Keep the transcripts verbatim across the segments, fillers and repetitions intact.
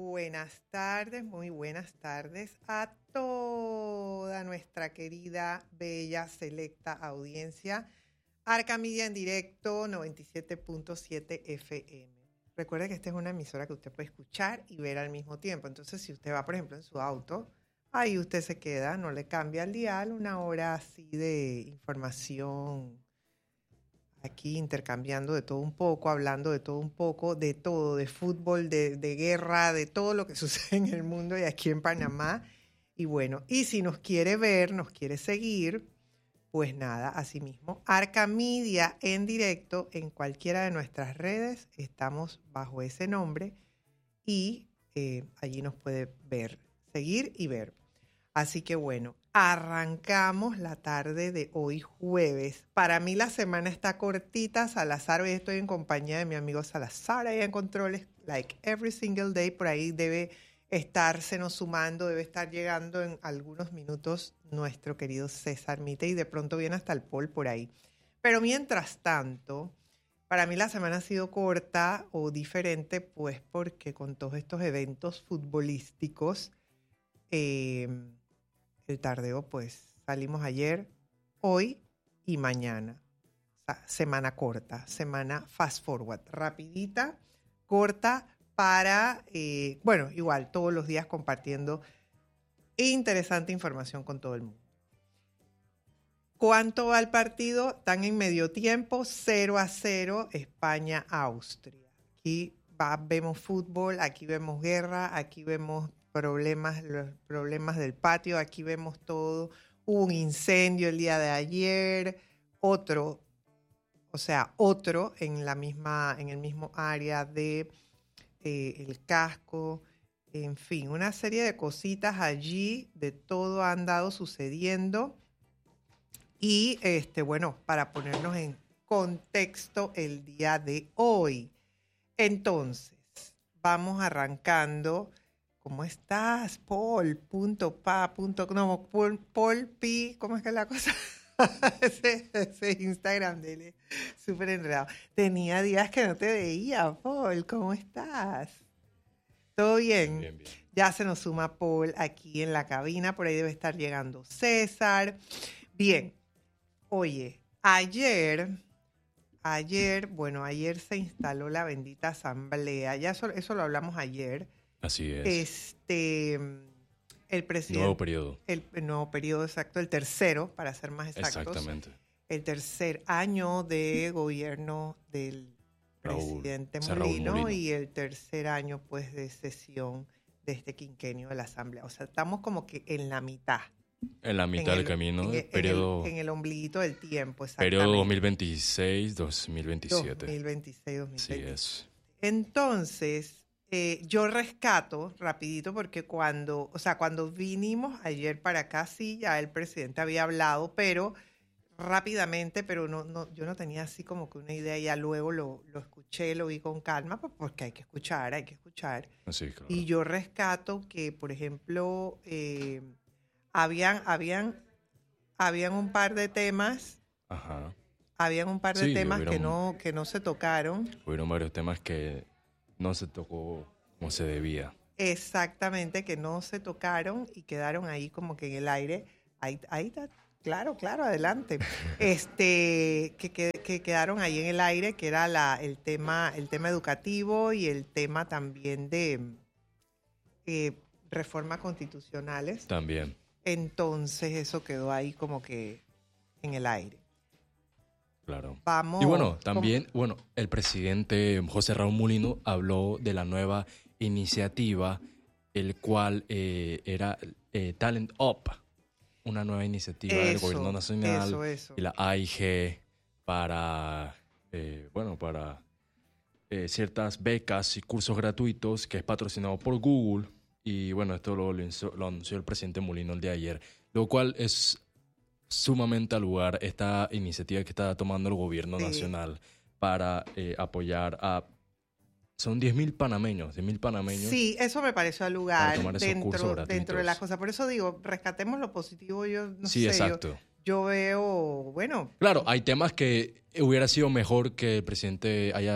buenas tardes, muy buenas tardes a toda nuestra querida, bella, selecta audiencia. Arca Media en directo, noventa y siete punto siete F M. Recuerde que esta es una emisora que usted puede escuchar y ver al mismo tiempo. Entonces, si usted va, por ejemplo, en su auto, ahí usted se queda, no le cambia el dial, una hora así de información, aquí intercambiando de todo un poco, hablando de todo un poco, de todo, de fútbol, de, de guerra, de todo lo que sucede en el mundo y aquí en Panamá. Y bueno, y si nos quiere ver, nos quiere seguir, pues nada, así mismo, Arca Media en directo en cualquiera de nuestras redes, estamos bajo ese nombre y eh, allí nos puede ver, seguir y ver. Así que bueno, arrancamos la tarde de hoy jueves. Para mí la semana está cortita, Salazar, hoy estoy en compañía de mi amigo Salazar ahí en controles, like every single day, por ahí debe estársenos sumando, debe estar llegando en algunos minutos nuestro querido César Mite y de pronto viene hasta el Paul por ahí. Pero mientras tanto, para mí la semana ha sido corta o diferente, pues porque con todos estos eventos futbolísticos, eh, el tardeo, pues salimos ayer, hoy y mañana. O sea, semana corta, semana fast forward, rapidita, corta, para, eh, bueno, igual, todos los días compartiendo interesante información con todo el mundo. ¿Cuánto va el partido? Están en medio tiempo, cero a cero, España-Austria. Aquí va, vemos fútbol, aquí vemos guerra, aquí vemos problemas, los problemas del patio, aquí vemos todo. Hubo un incendio el día de ayer, otro, o sea, otro en la misma, en el mismo área de eh, el casco, en fin, una serie de cositas allí, de todo ha andado sucediendo. Y este, bueno, para ponernos en contexto el día de hoy. Entonces, vamos arrancando. ¿Cómo estás? Paul, punto pa, punto, no, Paul, Paul Pi, ¿cómo es que es la cosa? ese, ese Instagram de él es súper enredado. Tenía días que no te veía, Paul, ¿cómo estás? ¿Todo bien? Bien, bien. Ya se nos suma Paul aquí en la cabina, por ahí debe estar llegando César. Bien, oye, ayer, ayer, bueno, ayer se instaló la bendita asamblea, ya eso, eso lo hablamos ayer. Así es. Este, el presidente... Nuevo periodo. El, el nuevo periodo, exacto, el tercero, para ser más exactos. Exactamente. El tercer año de gobierno del Raúl, presidente o sea, Raúl Mulino, Mulino. y el tercer año, pues, de sesión de este quinquenio de la Asamblea. O sea, estamos como que en la mitad. En la mitad en del el, camino, en el, periodo, en el, en el ombliguito del tiempo, exactamente. periodo dos mil veintiséis dos mil veintisiete. dos mil veintiséis dos mil veintisiete. Así es. Entonces, eh, yo rescato rapidito porque cuando, o sea, cuando vinimos ayer para acá, sí, ya el presidente había hablado, pero rápidamente, pero no, no, yo no tenía así como que una idea, ya luego lo, lo escuché, lo vi con calma, pues porque hay que escuchar, hay que escuchar. Así, claro. Y yo rescato que, por ejemplo, eh, habían, habían, habían un par de temas, Ajá. habían un par de Sí, temas hubieron- que no, que no se tocaron. Hubieron varios temas que no se tocó como se debía. Exactamente, que no se tocaron y quedaron ahí como que en el aire. Ahí, ahí está, claro, claro, adelante. Este, que, que, que quedaron ahí en el aire, que era la, el tema, el tema educativo y el tema también de eh, reformas constitucionales. También. Entonces eso quedó ahí como que en el aire. Claro. Vamos. Y bueno, también, bueno, el presidente José Raúl Mulino habló de la nueva iniciativa, el cual eh, era eh, Talent Up, una nueva iniciativa del Eso, gobierno nacional eso, eso. y la A I G para, eh, bueno, para eh, ciertas becas y cursos gratuitos que es patrocinado por Google. Y bueno, esto lo, lo anunció- lo anunció el presidente Mulino el día de ayer, lo cual es sumamente al lugar esta iniciativa que está tomando el gobierno Sí. nacional para eh, apoyar a... Son diez mil panameños, diez mil panameños. Sí, eso me pareció al Para lugar tomar esos cursos dentro, gratuitos. dentro de las cosas. Por eso digo, rescatemos lo positivo. Yo no Sí, sé, exacto. Yo, yo veo, bueno, Claro, hay temas que hubiera sido mejor que el presidente haya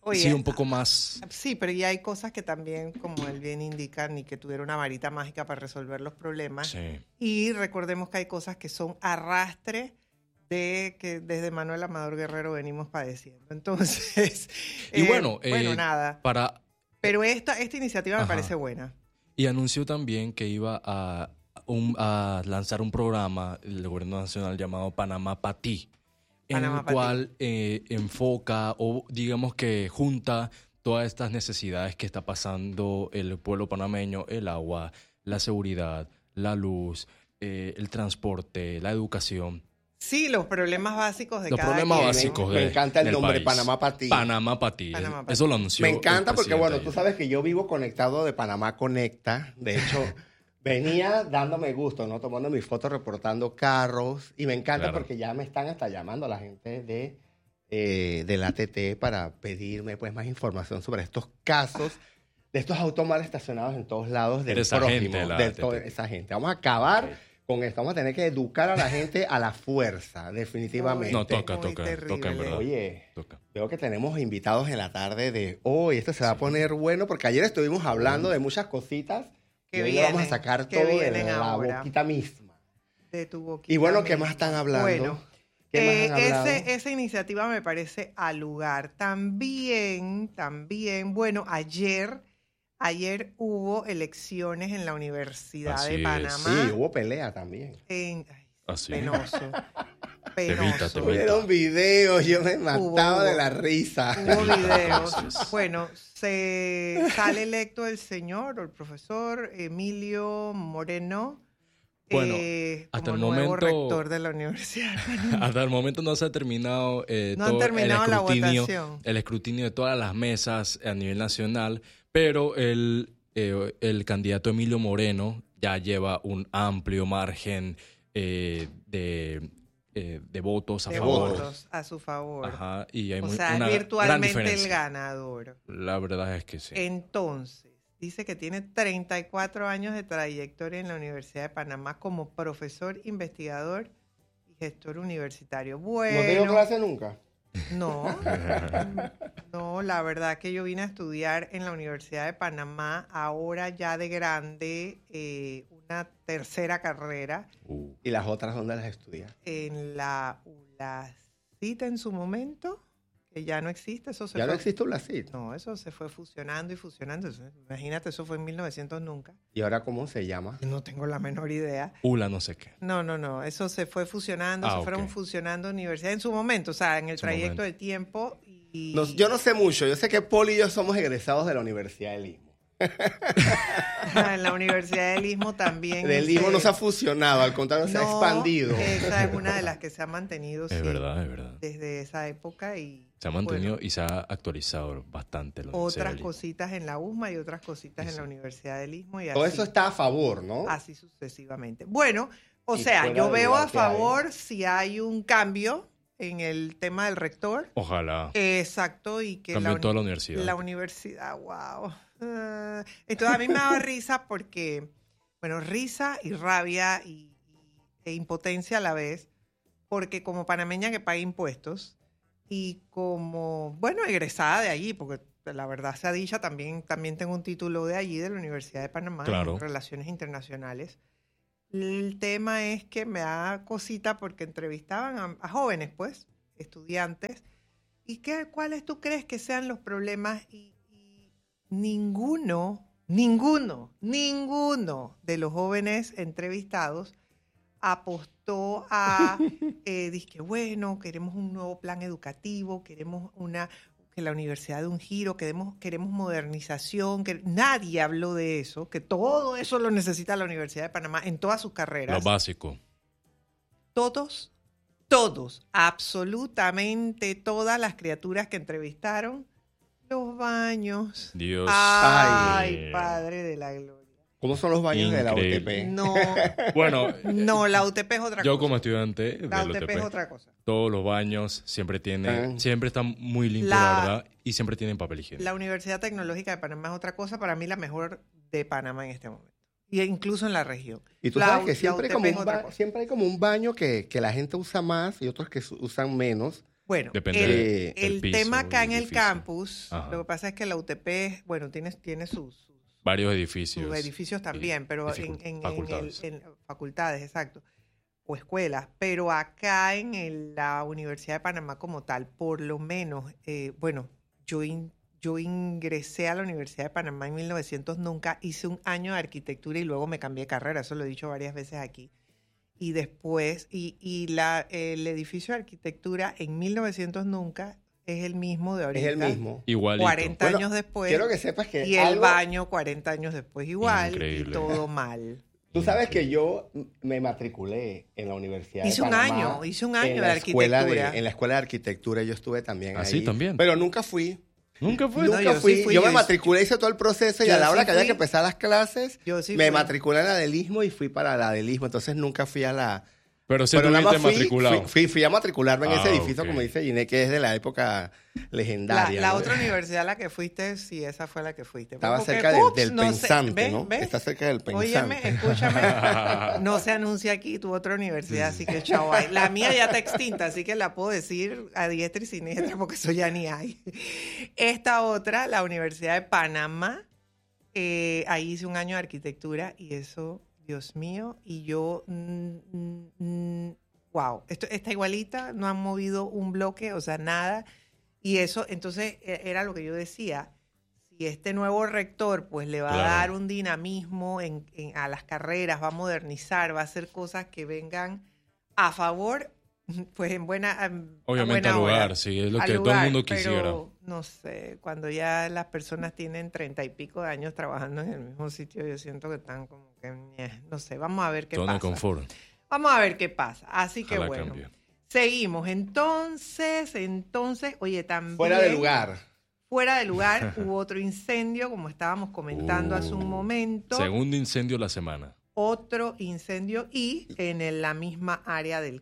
Oye, sí, un poco más... Sí, pero ya hay cosas que también, como él bien indica, ni que tuviera una varita mágica para resolver los problemas. Sí. Y recordemos que hay cosas que son arrastre de que desde Manuel Amador Guerrero venimos padeciendo. Entonces, Y eh, bueno, bueno eh, nada. Para... Pero esta, esta iniciativa me Ajá. parece buena. Y anunció también que iba a, un- a lanzar un programa del gobierno nacional llamado Panamá Pa' Ti, en Panamá el Pa' Ti. cual eh, enfoca o digamos que junta todas estas necesidades que está pasando el pueblo panameño: el agua, la seguridad, la luz, eh, el transporte, la educación. Sí, los problemas básicos de Los cada problemas quien. básicos Me de- encanta el del nombre, país. Panamá Pa' Ti. Panamá Pa' Ti. Panamá Pa' Eso Ti. lo anunció. Me el encanta porque, presidente bueno, ayer. tú sabes que yo vivo conectado de Panamá Conecta. De hecho, venía dándome gusto, ¿no? Tomando mis fotos, reportando carros. Y me encanta Claro. porque ya me están hasta llamando la gente de, eh, del A T T para pedirme pues más información sobre estos casos de estos autos mal estacionados en todos lados del Eres prójimo. agente de la de A T T. toda esa gente. Vamos a acabar Ok. con esto. Vamos a tener que educar a la gente a la fuerza, definitivamente. No, toca, Muy toca, terrible. toca en verdad. Oye, Toca. veo que tenemos invitados en la tarde de hoy. Esto se va a poner bueno porque ayer estuvimos hablando de muchas cositas Que y hoy le vamos a vienen, sacar que todo de vienen la ahora. boquita misma. De tu boquita Y bueno, ¿qué misma. más están hablando? Bueno, ¿Qué eh, más han hablado? ese- esa iniciativa me parece al lugar. También, también, bueno, ayer, ayer hubo elecciones en la Universidad Así de es. Panamá. Sí, hubo pelea también. En, ay, Así. penoso. evita, Penoso. te evita. Hubieron videos, yo me mataba Hubo- de la risa. Hubo videos. Entonces. Bueno, se sale electo el señor o el profesor Emilio Moreno Bueno, eh, hasta como el nuevo momento- rector de la universidad. Hasta el momento no se ha terminado, eh, No han todo terminado el la escrutinio, votación. el escrutinio de todas las mesas a nivel nacional, pero el, eh, el candidato Emilio Moreno ya lleva un amplio margen eh, de, eh, de votos a De favor. votos a su favor. Ajá, y hay O muy- sea, una es gran virtualmente el diferencia. ganador. La verdad es que sí. Entonces, dice que tiene treinta y cuatro años de trayectoria en la Universidad de Panamá como profesor, investigador y gestor universitario. Bueno, ¿No te dio clase nunca? no, no, la verdad que yo vine a estudiar en la Universidad de Panamá, ahora ya de grande, eh, una tercera carrera Uh, ¿Y las otras dónde las estudias? en la ULACIT en su momento, que ya no existe, eso se Ya no fue- existe la C I T. No, eso se fue fusionando y fusionando. Eso- imagínate, eso fue en mil novecientos nunca. ¿Y ahora cómo se llama? No tengo la menor idea. Ula no sé qué. No, no, no. Eso se fue fusionando, Ah, se fueron ok. fusionando universidades en su momento, o sea, en el Su trayecto momento. del tiempo. Y... No, yo no sé mucho. Yo sé que Paul y yo somos egresados de la Universidad del Istmo. En la Universidad del Istmo también. El Istmo no se ha fusionado, al contrario, se ha No, expandido. Esa es una de las que se ha mantenido Es sí, verdad, es verdad. desde esa época y Se ha mantenido bueno, y se ha actualizado bastante. la Universidad otras del cositas en la USMA y otras cositas en Sí. la Universidad del Istmo y Todo así. eso está a favor, ¿no? Así sucesivamente. Bueno, o Y sea, fuera yo del veo lugar a que hay. favor si hay un cambio en el tema del rector. Ojalá. Exacto, y que Cambio la, en toda la uni- universidad. la universidad, wow. Ah, entonces a mí me daba risa porque, bueno, risa y rabia y, y- e impotencia a la vez, porque como panameña que paga impuestos y como, bueno, egresada de allí, porque la verdad sea dicha, también, también tengo un título de allí, de la Universidad de Panamá, Claro. en Relaciones Internacionales. El tema es que me da cosita porque entrevistaban a, a jóvenes, pues, estudiantes, y qué, cuáles tú crees que sean los problemas y, y ninguno, ninguno, ninguno de los jóvenes entrevistados apostó a, eh, dizque, bueno, queremos un nuevo plan educativo, queremos una que la universidad dé un giro, queremos, queremos modernización, que nadie habló de eso, que todo eso lo necesita la Universidad de Panamá en todas sus carreras. Lo básico. Todos, todos, absolutamente todas las criaturas que entrevistaron, los baños. Dios. Ay, mío. Padre de la gloria. ¿Cómo son los baños de la U T Increíble. P? No, Bueno, no, la U T P es otra yo cosa. como estudiante de La la U T P U T P, es otra cosa. todos los baños siempre tienen, Ah. siempre están muy limpios, La- la verdad, y siempre tienen papel higiénico. La Universidad Tecnológica de Panamá es otra cosa, para mí la mejor de Panamá en este momento. Y incluso en la región. Y tú La sabes U- que la siempre, U T P como es un otra ba- cosa. siempre hay como un baño que, que la gente usa más y otros que su- usan menos. Bueno, Depende el, de- del el piso, tema acá del en el edificio. campus, Ajá. lo que pasa es que la U T P, bueno, tiene, tiene sus, sus, Varios edificios. sus edificios también, y pero en, dificult- en- en facultades. el, en facultades, exacto, o escuelas, pero acá en el- la Universidad de Panamá como tal, por lo menos, eh, bueno, yo, in- yo ingresé a la Universidad de Panamá en mil novecientos, nunca hice un año de arquitectura y luego me cambié de carrera, eso lo he dicho varias veces aquí. Y después, y, y la, el edificio de arquitectura en mil novecientos nunca es el mismo de Es ahorita. el mismo. Igualito. cuarenta Bueno, años después. Quiero que sepas que Y el algo- baño cuarenta años después igual. Increíble. Y todo mal. Tú sabes que yo me matriculé en la Universidad Hice de un Panamá. año, hice un año en de la escuela arquitectura. en la escuela de arquitectura yo estuve también ¿Ah, ahí. sí, también? Pero nunca fui. Nunca fue. No, Nunca yo sí fui. fui, Yo yo me hice- matriculé, hice todo el proceso y yo a la hora sí que había fui. que empezar las clases, Yo sí me fui. matriculé en la del Istmo y fui para la del Istmo. Entonces nunca fui a la... Pero sí Pero nada estuviste más fui, matriculado. fui, fui, fui a matricularme en Ah, ese edificio, ok. como dice Giné, que es de la época La, legendaria. la ¿no? otra universidad a la que fuiste, sí, esa fue la que fuiste. Estaba Porque, cerca del- ups, del no sé, pensante, ¿ves? ¿no? ¿ves? Está cerca del Óyeme, pensante. escúchame. No se anuncia aquí tu otra universidad, así que chao. Ay. La mía ya está extinta, así que la puedo decir a diestra y siniestra porque eso ya ni hay. Esta otra, la Universidad de Panamá, eh, ahí hice un año de arquitectura y eso, Dios mío, y yo, mm, mm, mm, wow, esto está igualita, no han movido un bloque, o sea, nada. Y eso, entonces, e- era lo que yo decía. Si este nuevo rector pues le va Claro. a dar un dinamismo en, en- a las carreras, va a modernizar, va a hacer cosas que vengan a favor, pues en buena en- a Obviamente buena al hora. lugar, sí, es lo Al que todo lugar, el mundo quisiera. Pero, no sé, cuando ya las personas tienen treinta y pico de años trabajando en el mismo sitio, yo siento que están como que, ñe, no sé, vamos a ver qué Zona de pasa. confort. Vamos a ver qué pasa. Así que Ojalá bueno, cambie. seguimos. Entonces, entonces, oye, también... Fuera de lugar. Fuera de lugar hubo otro incendio, como estábamos comentando hace un Uh, momento. Segundo incendio de la semana. Otro incendio y en el- la misma área del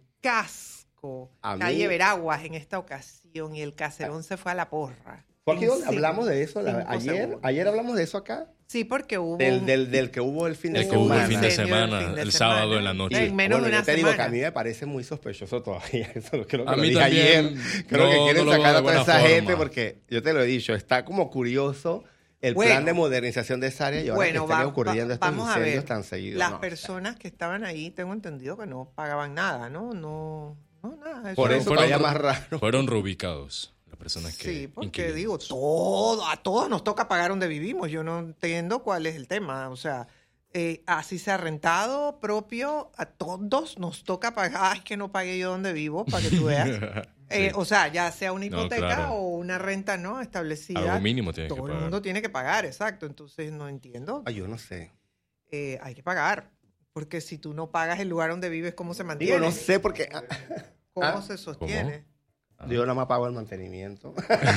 casco. A mí- Calle Veraguas en esta ocasión y el caserón se fue a la porra. ¿Fue aquí En donde cinco- hablamos de eso? la- cinco ayer, segundos. ayer hablamos de eso acá. Sí, porque hubo Del, un- del, del que hubo el fin de El que hubo hubo semana. el fin de incendio el semana, fin de el semana. sábado en la noche. En menos Bueno, de una yo te digo que a semana. mí me parece muy sospechoso todavía. Eso lo creo que A lo mí dije también. ayer. Creo No, que quieren no lo veo sacar de a toda buena esa forma. gente porque yo te lo he dicho, está como curioso el Bueno. plan de modernización de esa área y ahora Bueno, que están va- ocurriendo va- estos vamos a incendios ver. tan seguidos. Las no, o sea, personas que estaban ahí, tengo entendido que no pagaban nada, ¿no? No, no nada. por no- eso fueron- todavía más raro. Fueron reubicados las personas que... Sí, porque inquilinos. digo, todo, a todos nos toca pagar donde vivimos. Yo no entiendo cuál es el tema. O sea, eh, así sea rentado propio, a todos nos toca pagar. Ay, que no pagué yo donde vivo, para que tú veas. Eh, Sí. O sea, ya sea una No, hipoteca claro. o una renta no establecida. Algo mínimo tienes que todo el pagar. mundo tiene que pagar, exacto. Entonces, no entiendo. Ay, yo no sé. Eh, hay que pagar. Porque si tú no pagas el lugar donde vives, ¿cómo se mantiene? Digo, no sé porque ah, ¿Cómo ah, se sostiene? Ah. yo nada más pago el mantenimiento.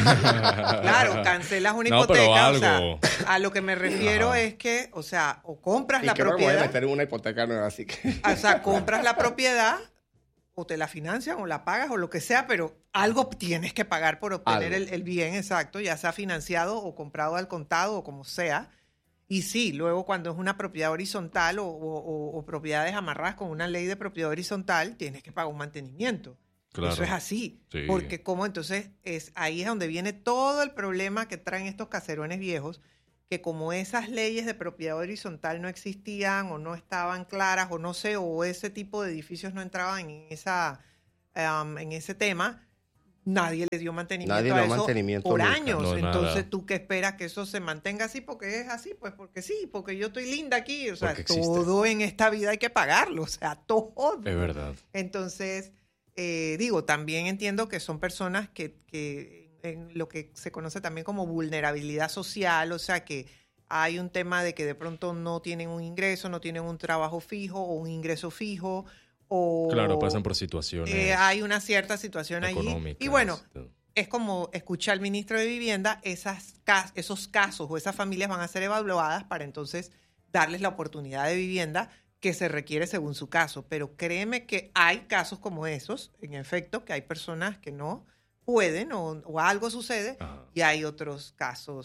Claro, cancelas una No, pero hipoteca. algo. O sea, a lo que me refiero Ajá. es que, o sea, o compras y la creo que me voy a propiedad, meter en una hipoteca nueva, así que... o sea, compras la propiedad, o te la financian, o la pagas, o lo que sea, pero algo tienes que pagar por obtener Algo. el, el bien exacto, ya sea financiado o comprado al contado, o como sea. Y sí, luego cuando es una propiedad horizontal o, o- o- o propiedades amarradas con una ley de propiedad horizontal, tienes que pagar un mantenimiento. Claro. Eso es así. Sí. Porque como entonces es ahí es donde viene todo el problema que traen estos caserones viejos, que como esas leyes de propiedad horizontal no existían o no estaban claras o no sé, o ese tipo de edificios no entraban en esa um, en ese tema, nadie le dio mantenimiento Nadie a le dio eso mantenimiento por nunca. años. No, Entonces, nada. ¿tú qué esperas que eso se mantenga así? Porque es así, pues porque sí, porque yo estoy linda aquí. O sea, Porque existe. todo en esta vida hay que pagarlo, o sea, todo. Es verdad. Entonces, eh, digo, también entiendo que son personas que, que en lo que se conoce también como vulnerabilidad social, o sea, que hay un tema de que de pronto no tienen un ingreso, no tienen un trabajo fijo o un ingreso fijo, o Claro, pasan por situaciones eh, hay una cierta situación allí. económicas. Y bueno, todo. es como escuchar al ministro de Vivienda, esas, cas- esos casos o esas familias van a ser evaluadas para entonces darles la oportunidad de vivienda que se requiere según su caso. Pero créeme que hay casos como esos, en efecto, que hay personas que no pueden o, o algo sucede Ajá. y hay otros casos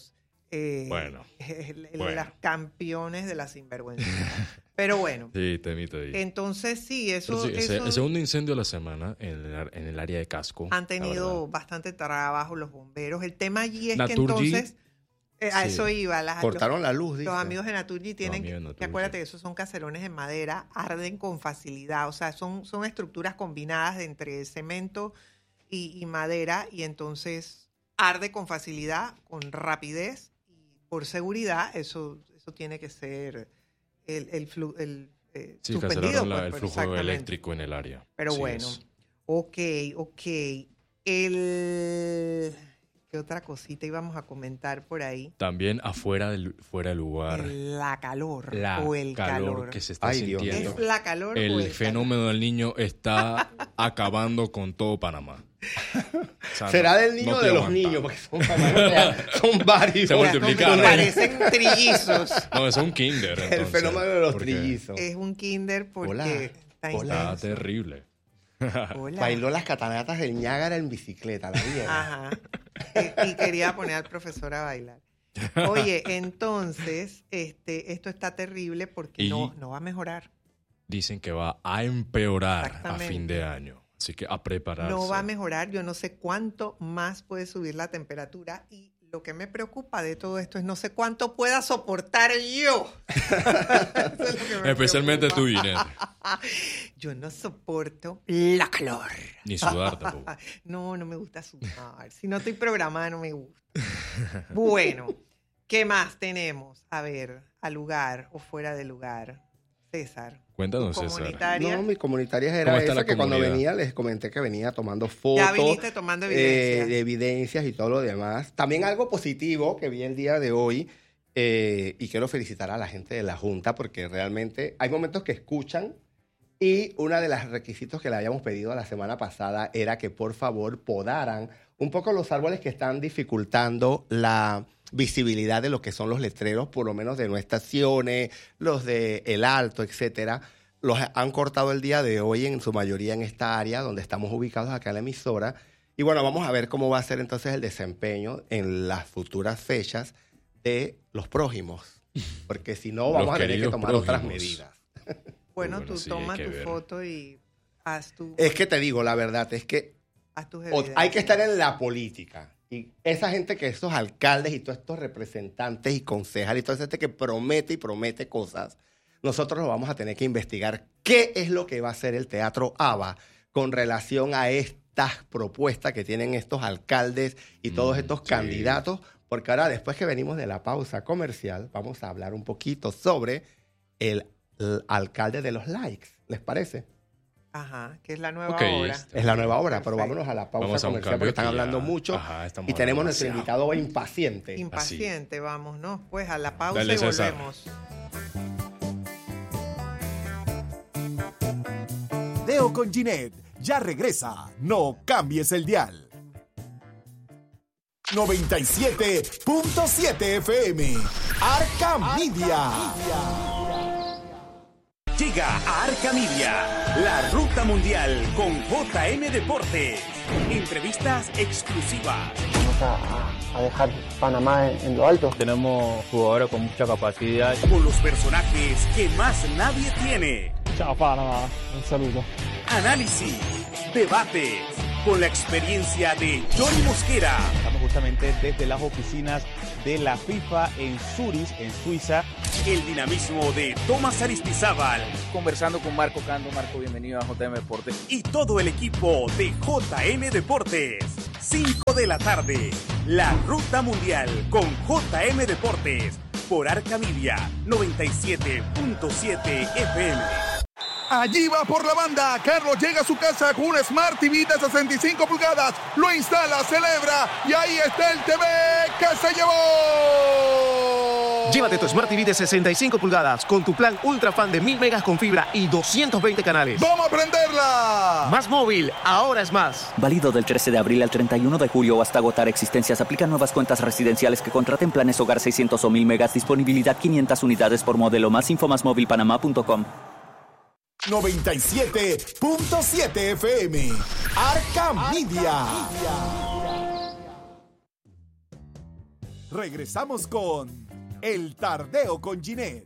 eh, bueno, el, el, bueno. las campeones de la sinvergüenza. Pero bueno. Sí, temito ahí. Entonces, sí, eso... Sí, eso ese, el segundo incendio de la semana en el, en el área de Casco. han tenido bastante trabajo los bomberos. El tema allí es Naturgy, que entonces... Eh, a sí. eso iba. Las, Cortaron los, la luz, dice. Los amigos de Naturgy tienen... amigos de que, Naturgy. que acuérdate que esos son caserones de madera, arden con facilidad. O sea, son, son estructuras combinadas entre cemento y, y madera, y entonces arde con facilidad, con rapidez, y por seguridad eso, eso tiene que ser el, el, flu, el eh, Sí, suspendido. cancelaron la, pues, el pues, flujo exactamente. eléctrico en el área. Pero Así bueno, es. ok, ok. El... ¿Qué otra cosita íbamos a comentar por ahí? También afuera del fuera del lugar. La calor La o el calor. calor que se está Ay, Dios sintiendo. mío. ¿Es la calor o El el fenómeno del niño está acabando con todo Panamá. O sea, Será no- del niño no o te de los aguanta. niños, porque son, son varios. Se calor? multiplicaron. Como parecen trillizos. No, es un kinder. El entonces, fenómeno de los porque trillizos. Es un kinder porque Hola, está hola. Está intenso. terrible. Hola. Bailó las cataratas del Niágara en bicicleta, la vieron. Ajá. Y, y quería poner al profesor a bailar. Oye, entonces, este, esto está terrible porque Y- no, no va a mejorar. Dicen que va a empeorar a Exactamente. fin de año. Así que a prepararse. No va a mejorar. Yo no sé cuánto más puede subir la temperatura, y lo que me preocupa de todo esto es no sé cuánto pueda soportar yo. Eso es lo que me Especialmente preocupa. tú, Inés. Yo no soporto la calor. Ni sudar tampoco. No, no me gusta sudar. Si no estoy programada, no me gusta. Bueno, ¿qué más tenemos? A ver, al lugar o fuera del lugar. César. Cuéntanos, tu César. comunitaria. No, mi comunitaria ¿Cómo era está esa la que cuando comunidad? venía les comenté que venía tomando fotos. Ya viniste tomando eh, evidencia. de evidencias y todo lo demás. También algo positivo que vi el día de hoy, eh, y quiero felicitar a la gente de la Junta porque realmente hay momentos que escuchan, y uno de los requisitos que le habíamos pedido la semana pasada era que por favor podaran un poco los árboles que están dificultando la visibilidad de lo que son los letreros, por lo menos de nuestras estaciones, los de El Alto, etcétera. Los han cortado el día de hoy en su mayoría en esta área donde estamos ubicados acá en la emisora. Y bueno, vamos a ver cómo va a ser entonces el desempeño en las futuras fechas de los prójimos. Porque si no, vamos Los a tener que queridos tomar otras prójimos. medidas. Bueno, Bueno, tú sí, toma hay que tu ver. foto y haz, tu, Es que te digo, la verdad es que haz tus o- evidencias. hay que estar en la política. Y esa gente que esos alcaldes y todos estos representantes y concejales y toda esa gente que promete y promete cosas, nosotros lo vamos a tener que investigar qué es lo que va a hacer el Teatro ABA con relación a estas propuestas que tienen estos alcaldes y todos Mm, estos sí. candidatos, porque ahora después que venimos de la pausa comercial vamos a hablar un poquito sobre el, el alcalde de los likes, ¿les parece? Ajá, que es la nueva Ok, obra. está. Es la nueva obra, pero Perfecto. vámonos a la pausa Vamos a un comercial cambio porque están que hablando ya- mucho Ajá, estamos y tenemos hablando nuestro demasiado. invitado impaciente. Impaciente, vamos, ¿no? Pues a la pausa Dale, y César. volvemos. Leo con Ginette ya regresa. No cambies el dial. noventa y siete punto siete F M. Arca Media. Llega a Arca Media, la ruta mundial con J M Deportes. Entrevistas exclusivas. Vamos a, a dejar Panamá en, en lo alto. Tenemos jugadores con mucha capacidad. Con los personajes que más nadie tiene. Chao Panamá, un saludo. Análisis, debates, con la experiencia de Johnny Mosquera. Estamos justamente desde las oficinas de la FIFA en Zurich, en Suiza. El dinamismo de Tomás Aristizábal. Conversando con Marco Cando. Marco, bienvenido a J M Deportes. Y todo el equipo de J M Deportes. cinco de la tarde. La Ruta Mundial con J M Deportes. Por Arca Media noventa y siete punto siete F M. Allí va por la banda. Carlos llega a su casa con un Smart T V de sesenta y cinco pulgadas. Lo instala, celebra y ahí está el T V que se llevó. Llévate tu Smart T V de sesenta y cinco pulgadas con tu plan Ultra Fan de mil megas con fibra y doscientos veinte canales. ¡Vamos a prenderla! Más móvil, ahora es más. Válido del trece de abril al treinta y uno de julio o hasta agotar existencias. Aplican nuevas cuentas residenciales que contraten planes hogar seiscientos o mil megas. Disponibilidad quinientas unidades por modelo. Más info más móvil panamá punto com. noventa y siete punto siete F M. Arca Media. Regresamos con El Tardeo con Ginette.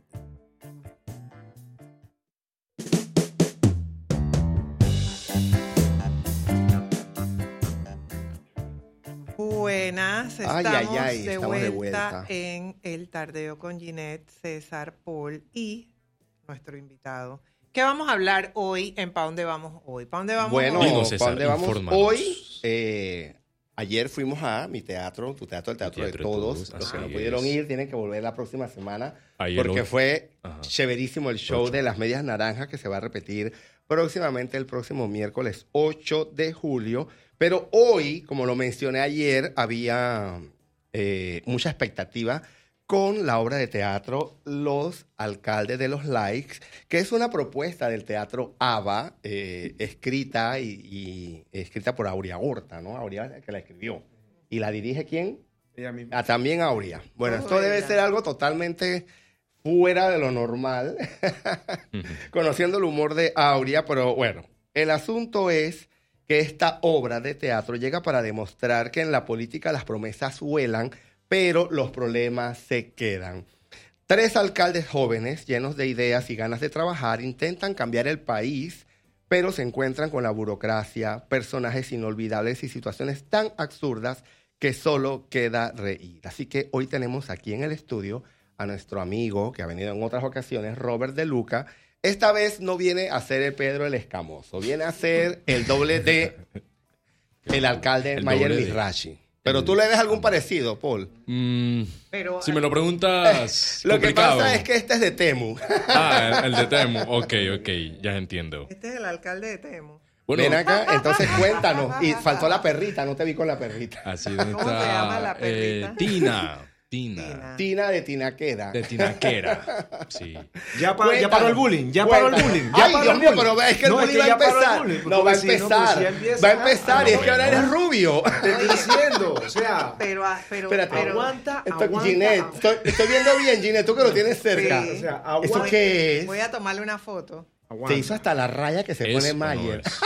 Buenas, estamos, Ay, ay, ay, de, estamos vuelta de vuelta en El Tardeo con Ginette, César, Paul y nuestro invitado. ¿Qué vamos a hablar hoy en ¿Pa' dónde vamos hoy? ¿Pa' dónde vamos bueno, hoy? Bueno, César, ¿pa' dónde vamos infórmanos. hoy? Eh, ayer fuimos a mi teatro, tu teatro, el teatro, teatro de de todos. todos, Los que así no pudieron es. ir tienen que volver la próxima semana Ayer porque lo- fue Ajá. chéverísimo el show Ocho. de las medias naranjas que se va a repetir próximamente el próximo miércoles ocho de julio. Pero hoy, como lo mencioné ayer, había eh, mucha expectativa con la obra de teatro Los Alcaldes de los Likes, que es una propuesta del teatro ABA, eh, escrita y, y escrita por Aurea Horta, ¿no? Aurea es la que la escribió. ¿Y la dirige quién? Ella misma. Ah, también Aurea. Bueno, Oh, esto debe ella. ser algo totalmente fuera de lo normal, conociendo el humor de Aurea, pero bueno, el asunto es que esta obra de teatro llega para demostrar que en la política las promesas vuelan, pero los problemas se quedan. Tres alcaldes jóvenes, llenos de ideas y ganas de trabajar, intentan cambiar el país, pero se encuentran con la burocracia, personajes inolvidables y situaciones tan absurdas que solo queda reír. Así que hoy tenemos aquí en el estudio a nuestro amigo, que ha venido en otras ocasiones, Robert De Luca. Esta vez no viene a ser el Pedro el Escamoso, viene a ser el doble de el alcalde El Mayer doble de- Mizrachi. Pero tú le ves algún parecido, Paul. Mm, Pero, si me lo preguntas, Lo que complicado. pasa es que este es de Temu. Ah, el, el de Temu. Ok, ok, ya entiendo. Este es el alcalde de Temo. Bueno, Ven acá, entonces cuéntanos. Y faltó la perrita, no te vi con la perrita. así ¿Cómo se llama la está eh, perrita? Tina. Tina. Tina. Tina de Tinaquera. De Tinaquera. Sí. Ya, pa- ya Cuéntanos, paró el bullying, ya paró el cuéntanos. bullying. Ya Ay, paró Dios el mío, bullying. pero es que el No, es bullying va a ya paró el empezar. bullying, No, va a porque si no, empezar. pues ya empieza. Va a empezar, y es que ahora bueno. eres rubio. Te estoy diciendo, o sea, Pero, ah, pero, Espérate. pero- aguanta, Estoy, aguanta. Ginette, estoy, estoy viendo bien, Ginette, tú que lo tienes cerca. Sí. O sea, ¿Eso aguanta. qué es? voy a tomarle una foto. aguanta. Se hizo hasta la raya que se ¿Es pone o no Mayer. es?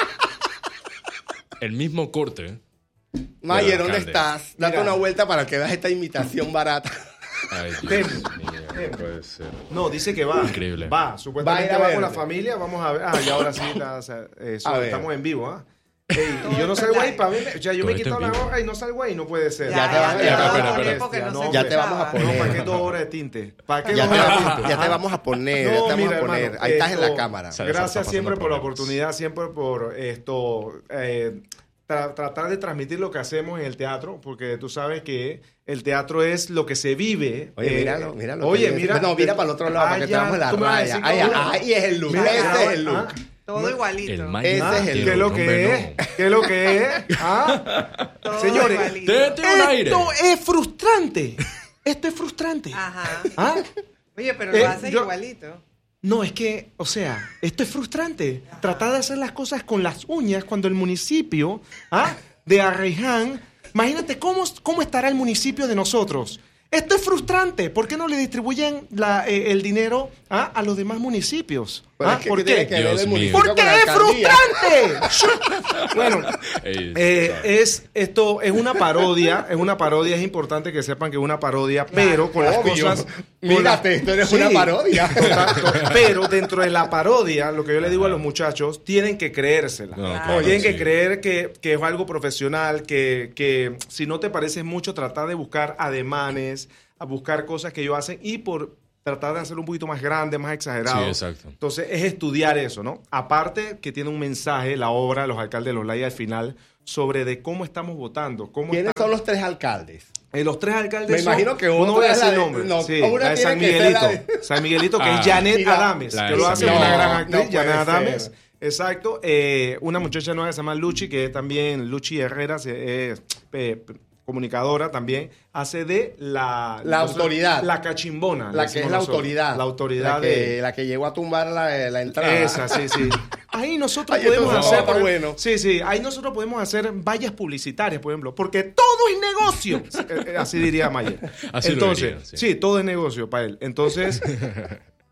El mismo corte. Mayer, Del ¿dónde alcalde. estás? Date Mira. una vuelta para que veas esta imitación barata. Ay, Temu. Dios mío, no puede ser. No, dice que va. Increíble. Va, supuestamente Va a ir va, a con la verle. familia. Vamos a ver. Ah, y ahora sí, la- o sea, eso, A ver. estamos en vivo, ¿ah? Ey, y yo no esto salgo es ahí live. para ver. O sea, yo Todo me he esto quitado en la vivo. gorra y no salgo ahí, no puede ser. Ya te vas- te ya, vas a espera, poner espera, porque ya, no no, se ya te vamos a escuchaba. poner. No, ¿para qué dos horas de tinte? ¿Para qué Ya dos te, horas de vamos, tinte? ya te Ajá. vamos a poner, No, ya te vamos mira, a poner. hermano, Ahí estás en la esto- cámara. O sea, está Gracias pasando siempre por la problemas. oportunidad, siempre por esto, eh, tra- tratar de transmitir lo que hacemos en el teatro, porque tú sabes que el teatro es lo que se vive. Oye, eh, míralo, míralo. Oye, Te- mira. No, mira para el otro lado, Ah, para que te ya, damos la tú me vas a raya. decir Ay, que uno- ahí es el look. Mira, Ese ah, es el look. ah, Todo igualito. El Ese Mayer. es el ¿Qué es lo Hombre, que es? no. ¿Qué es lo que es? ¿Ah? Todo Señores, igualito. Te- te- un aire. esto es frustrante. Esto es frustrante. Ajá. ¿Ah? Oye, pero Eh, lo hace yo- igualito. No, es que, o sea, esto es frustrante. Tratar de hacer las cosas con las uñas cuando el municipio ¿ah? de Arraiján, imagínate cómo, cómo estará el municipio de nosotros. Esto es frustrante. ¿Por qué no le distribuyen la, eh, el dinero ¿ah? a los demás municipios? Pero ¿Ah? es que ¿Por tiene qué? que ver Dios el mío. municipio Porque con la es alcaldía. frustrante. Bueno, Ey, eh, ¿sabes? es esto es una parodia, es una parodia, es importante que sepan que es una parodia, pero con las Obvio. cosas. con Mírate, las- esto eres una parodia. total, to- pero dentro de la parodia, lo que yo le digo a los muchachos, tienen que creérsela. No, Claro. claro, Tienen que sí. creer que, que es algo profesional, que, que si no te pareces mucho, tratar de buscar ademanes, a buscar cosas que ellos hacen y por tratar de hacerlo un poquito más grande, más exagerado. Sí, exacto. Entonces, es estudiar eso, ¿no? Aparte que tiene un mensaje, la obra, Los Alcaldes de los Layas al final, sobre de cómo estamos votando. Cómo ¿Quiénes están- son los tres alcaldes? Eh, los tres alcaldes Me son- imagino que no otra voy a es la decir de- nombres. no, Sí, una la de tiene San que ser Miguelito. la de- San Miguelito, que Ah, es Janet y la- Adames, la que de lo San hace Miguelito. una gran No, actriz, no Janet puede Adames. ser. Exacto. Eh, una muchacha nueva que se llama Luchi, que es también Luchi Herrera, se- es eh, comunicadora también, hace de la... La nosotros- autoridad. La cachimbona. La le que es decimos la nosotros. autoridad. La autoridad la que, de... la que llegó a tumbar la, la entrada. Esa, sí, sí. Ahí nosotros Ay, esto podemos está hacer... bueno. Sí, sí. Ahí nosotros podemos hacer vallas publicitarias, por ejemplo, porque todo es negocio. Eh, eh, Así diría Mayer. Así lo Entonces, diría, sí. sí, todo es negocio para él. Entonces...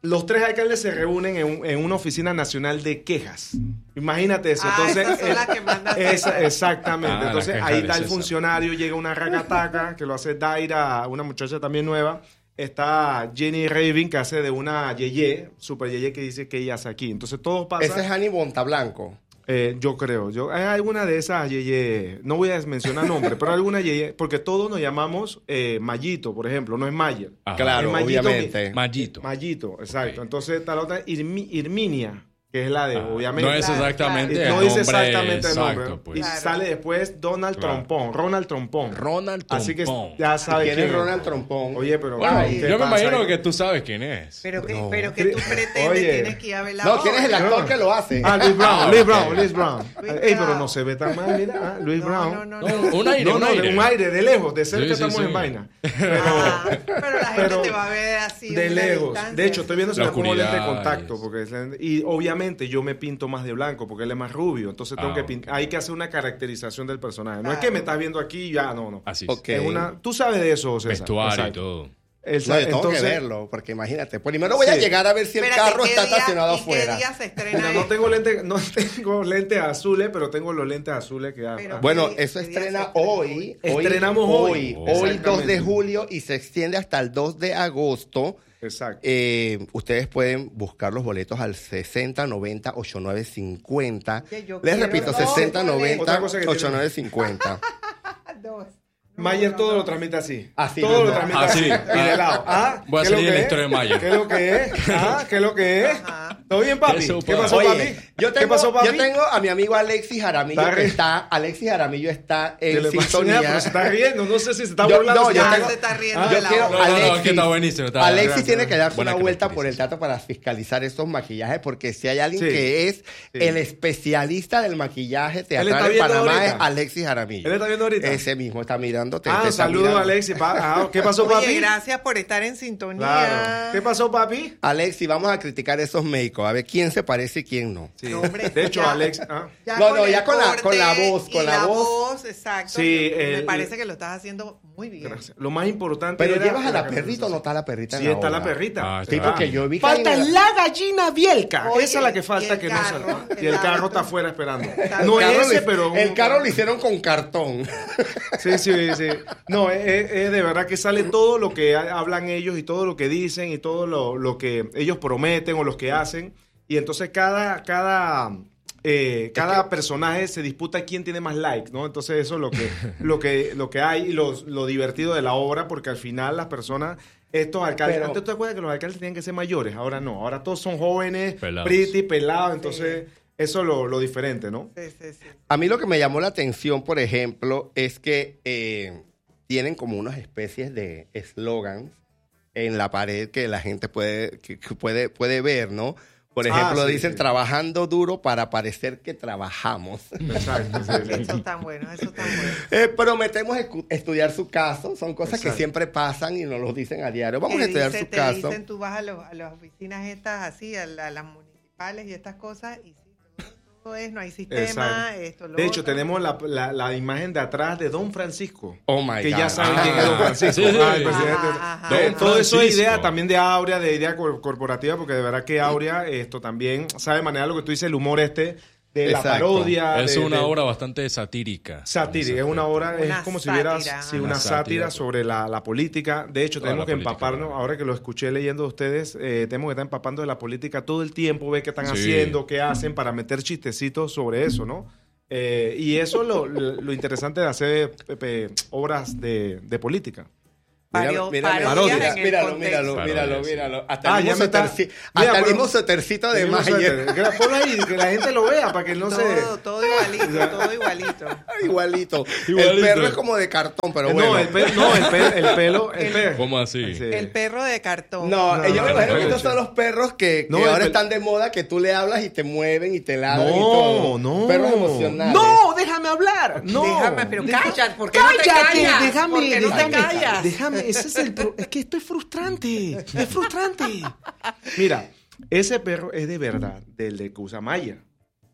los tres alcaldes se reúnen en, un, en una oficina nacional de quejas. Imagínate eso. Ah, Entonces, esas son las que mandan esa, cesar. exactamente. Ah, Entonces, la queja ahí de está el César. funcionario, llega una racataca, que lo hace Daira, una muchacha también nueva. Está Jenny Raving, que hace de una yeye, super yeye, que dice que ella hace aquí. Entonces, todo pasa... Ese es Ani Montablanco. Eh, yo creo, yo hay alguna de esas yeye, no voy a mencionar nombres, pero alguna yeye, porque todos nos llamamos eh, Mayito, por ejemplo, no es Mayer. Ajá. Claro, Es Mayito, obviamente. Mallito. Mayito, exacto. Ok. Entonces está la otra Irmi- Irminia, que es la de, Ah, obviamente. no es exactamente Eh, el no dice nombre exactamente el nombre. exacto, pues. Y Claro. sale después Donald Claro. Trompón, Ronald Trompón. Ronald Así que Trompón. ya sabes ¿Quién es quién Ronald Trompón? Oye, pero... Bueno, ¿qué yo me pasa imagino ahí? que tú sabes quién es. Pero que, No. pero que tú pretendes, Oye. tienes que ir a ver la No, ¿quién es el obra. actor que lo hace? Ah, Luis Brown, Ah, Luis ok. Brown, Luis Brown. Luis Ey, Brown. pero no se ve tan mal, mira. ah, Luis No, Brown. no, no, No, no. un aire, No, un no, aire. de un aire, de lejos, de cerca Sí, sí, estamos sí. en vaina. Ah, pero la gente pero te va a ver así de en una lejos. distancia. De hecho, estoy viendo si La me pongo lente de oscuridad contacto. y- Porque es- y obviamente yo me pinto más de blanco porque él es más rubio. Entonces tengo Ah, que ok. pin- hay que hacer una caracterización del personaje. No es Claro. que me estás viendo aquí y ya, no, no. Así es. Ok. Es una, tú sabes de eso, César. Vestuario y Exacto. todo. Esa- No, yo tengo entonces, que verlo, porque imagínate. Primero voy a Sí. llegar a ver si el Espérate, carro ¿qué está día- estacionado ¿y afuera. ¿Qué día se estrena mira, no esto? tengo lentes, no tengo lentes azules, pero tengo los lentes azules que ah, Pero- ah, Bueno, ¿Qué- eso qué día estrena se estrena hoy. hoy? Estrenamos hoy. Hoy, Oh. hoy dos de Exactamente. julio y se extiende hasta el dos de agosto. Exacto. Eh, ustedes pueden buscar los boletos al sesenta noventa ochenta y nueve cincuenta. Oye, yo Les quiero repito, dos sesenta boletos. noventa Otra cosa que ochenta y nueve cincuenta. Dos. Mayer No, todo no, lo no. transmite así. Así todo lo mismo. transmite Así. así. Y de lado. Ah, Voy a ¿qué es lo salir en que la es? historia de Mayer. ¿Qué es lo que es? Ah, ¿qué es lo que es? Ajá. ¿Todo bien, papi? Eso, ¿Qué pa. pasó, Oye, papi? yo ¿Qué tengo, pasó, papi? yo tengo a mi amigo Alexis Jaramillo Está que ri- está, Alexis Jaramillo está ¿Qué en le pasa? sintonía. Pero se está riendo. No sé si se está Yo- burlando. no, si yo está- Ya tengo- se está riendo yo de la quiero obra. No, no, no, Alexis, que está buenísimo. Está, Alexis gracias. tiene que darse Buena una vuelta por característica. el teatro para fiscalizar esos maquillajes, porque si hay alguien Sí, que es sí. el especialista del maquillaje está teatral en viendo Panamá ahorita. es Alexis Jaramillo. ¿Él está viendo ahorita? Ese mismo está mirándote. Ah, te está saludos, mirando. Alexis. Pa- ah, ¿Qué pasó, Oye, papi? gracias por estar en sintonía. Claro. ¿Qué pasó, papi? Alexis, vamos a criticar esos médicos, a ver quién se parece y quién no. Sí. No, hombre, de hecho, ya. Alex... ah. Ya No, con no, el ya con la- corte con la voz, con y la la voz. voz, exacto. Sí, Me el- parece que lo estás haciendo muy bien. Gracias. Lo más importante Pero era llevas a la la perrita o no está la perrita en Sí, la está la obra? perrita. Ah, Sí, está. porque yo vi que Falta hay una- la gallina Bielka. Oye, Esa es la que y falta el que no carro, salga. el Y el carro auto. está afuera esperando. Está- No El es carro ese, lo- pero... El carro lo hicieron con cartón. Sí, sí, sí. No, es, es- es de verdad que sale todo lo que ha- hablan ellos y todo lo que dicen y todo lo, lo que ellos prometen o lo que hacen. Y entonces cada, cada, eh, cada personaje se disputa quién tiene más likes, ¿no? Entonces eso es lo que, lo que, lo que hay y lo, lo divertido de la obra, porque al final las personas... Estos alcaldes, Pero- antes te acuerdas que los alcaldes tenían que ser mayores, ahora no, ahora todos son jóvenes, Pelados. pretty, pelados, entonces eso es lo, lo diferente, ¿no? Sí, sí, sí. A mí lo que me llamó la atención, por ejemplo, es que eh, tienen como unas especies de eslogans en la pared que la gente puede, que, que puede, puede ver, ¿no? Por Ah, ejemplo, sí, dicen sí. trabajando duro para parecer que trabajamos. Exacto, sí, sí. Eso está bueno, eso está bueno. Eh, prometemos escu- estudiar su caso. Son cosas que Exacto. siempre pasan y nos lo dicen a diario. Vamos Te a estudiar dice- su te caso. dicen, tú vas a, los- a las oficinas estas así, a, la- a las municipales y estas cosas, y sí, todo, todo es, no hay sistema, Exacto. esto, lo De hecho, otro. tenemos la, la, la imagen de atrás de Don Francisco. Oh my que God. ya saben Ah. quién es Don Francisco. Sí, sí. Ah, el presidente. Ajá, ajá. Ve, Don todo eso es Francisco. idea también de Aurea, de idea cor- corporativa, porque de verdad que Aurea esto también sabe manejar lo que tú dices, el humor este de la Exacto. parodia. Es de- una de- obra bastante satírica. Satírica, es una obra, es Una como si hubiera sátira, sí, ajá. una Una sátira sátira, sobre la, la política. De hecho, Toda tenemos la que política, empaparnos, claro. ahora que lo escuché leyendo de ustedes, eh, tenemos que estar empapando de la política todo el tiempo, ver qué están Sí. haciendo, qué hacen para meter chistecitos sobre eso, ¿no? Eh, y eso es lo, lo, lo interesante de hacer eh, eh, obras de, de política. Pario- Mira, mira, parodias mira, en el míralo, contexto. míralo, míralo, Parodias, sí. míralo. Hasta Ah, el ya mismo, me está- sueterci- Mira, hasta el pero- mismo suétercito de El mismo Mayer. suéter. Que la- Ponlo ahí, que la gente lo vea para que no todo, se... todo igualito, todo igualito. Igualito. El Igualito. perro es como de cartón, pero no, bueno. el pe- no, el, pe- el pelo... El pe- ¿Cómo así? Sí. El perro de cartón. No, No, eh, yo me no, imagino no, que no, estos no. son los perros que, que No, el ahora pel- están de moda, que tú le hablas y te mueven y te ladran y No, todo. no. Perros emocionales. No, déjame hablar. No. Déjame, pero Deja- cállate, ¿por qué no te Cállate, callas? déjame, ¿Por qué no te déjame, callas? déjame, ese es el pro- es que esto es frustrante. Es frustrante. Mira, ese perro es de verdad, del de que usa Maya.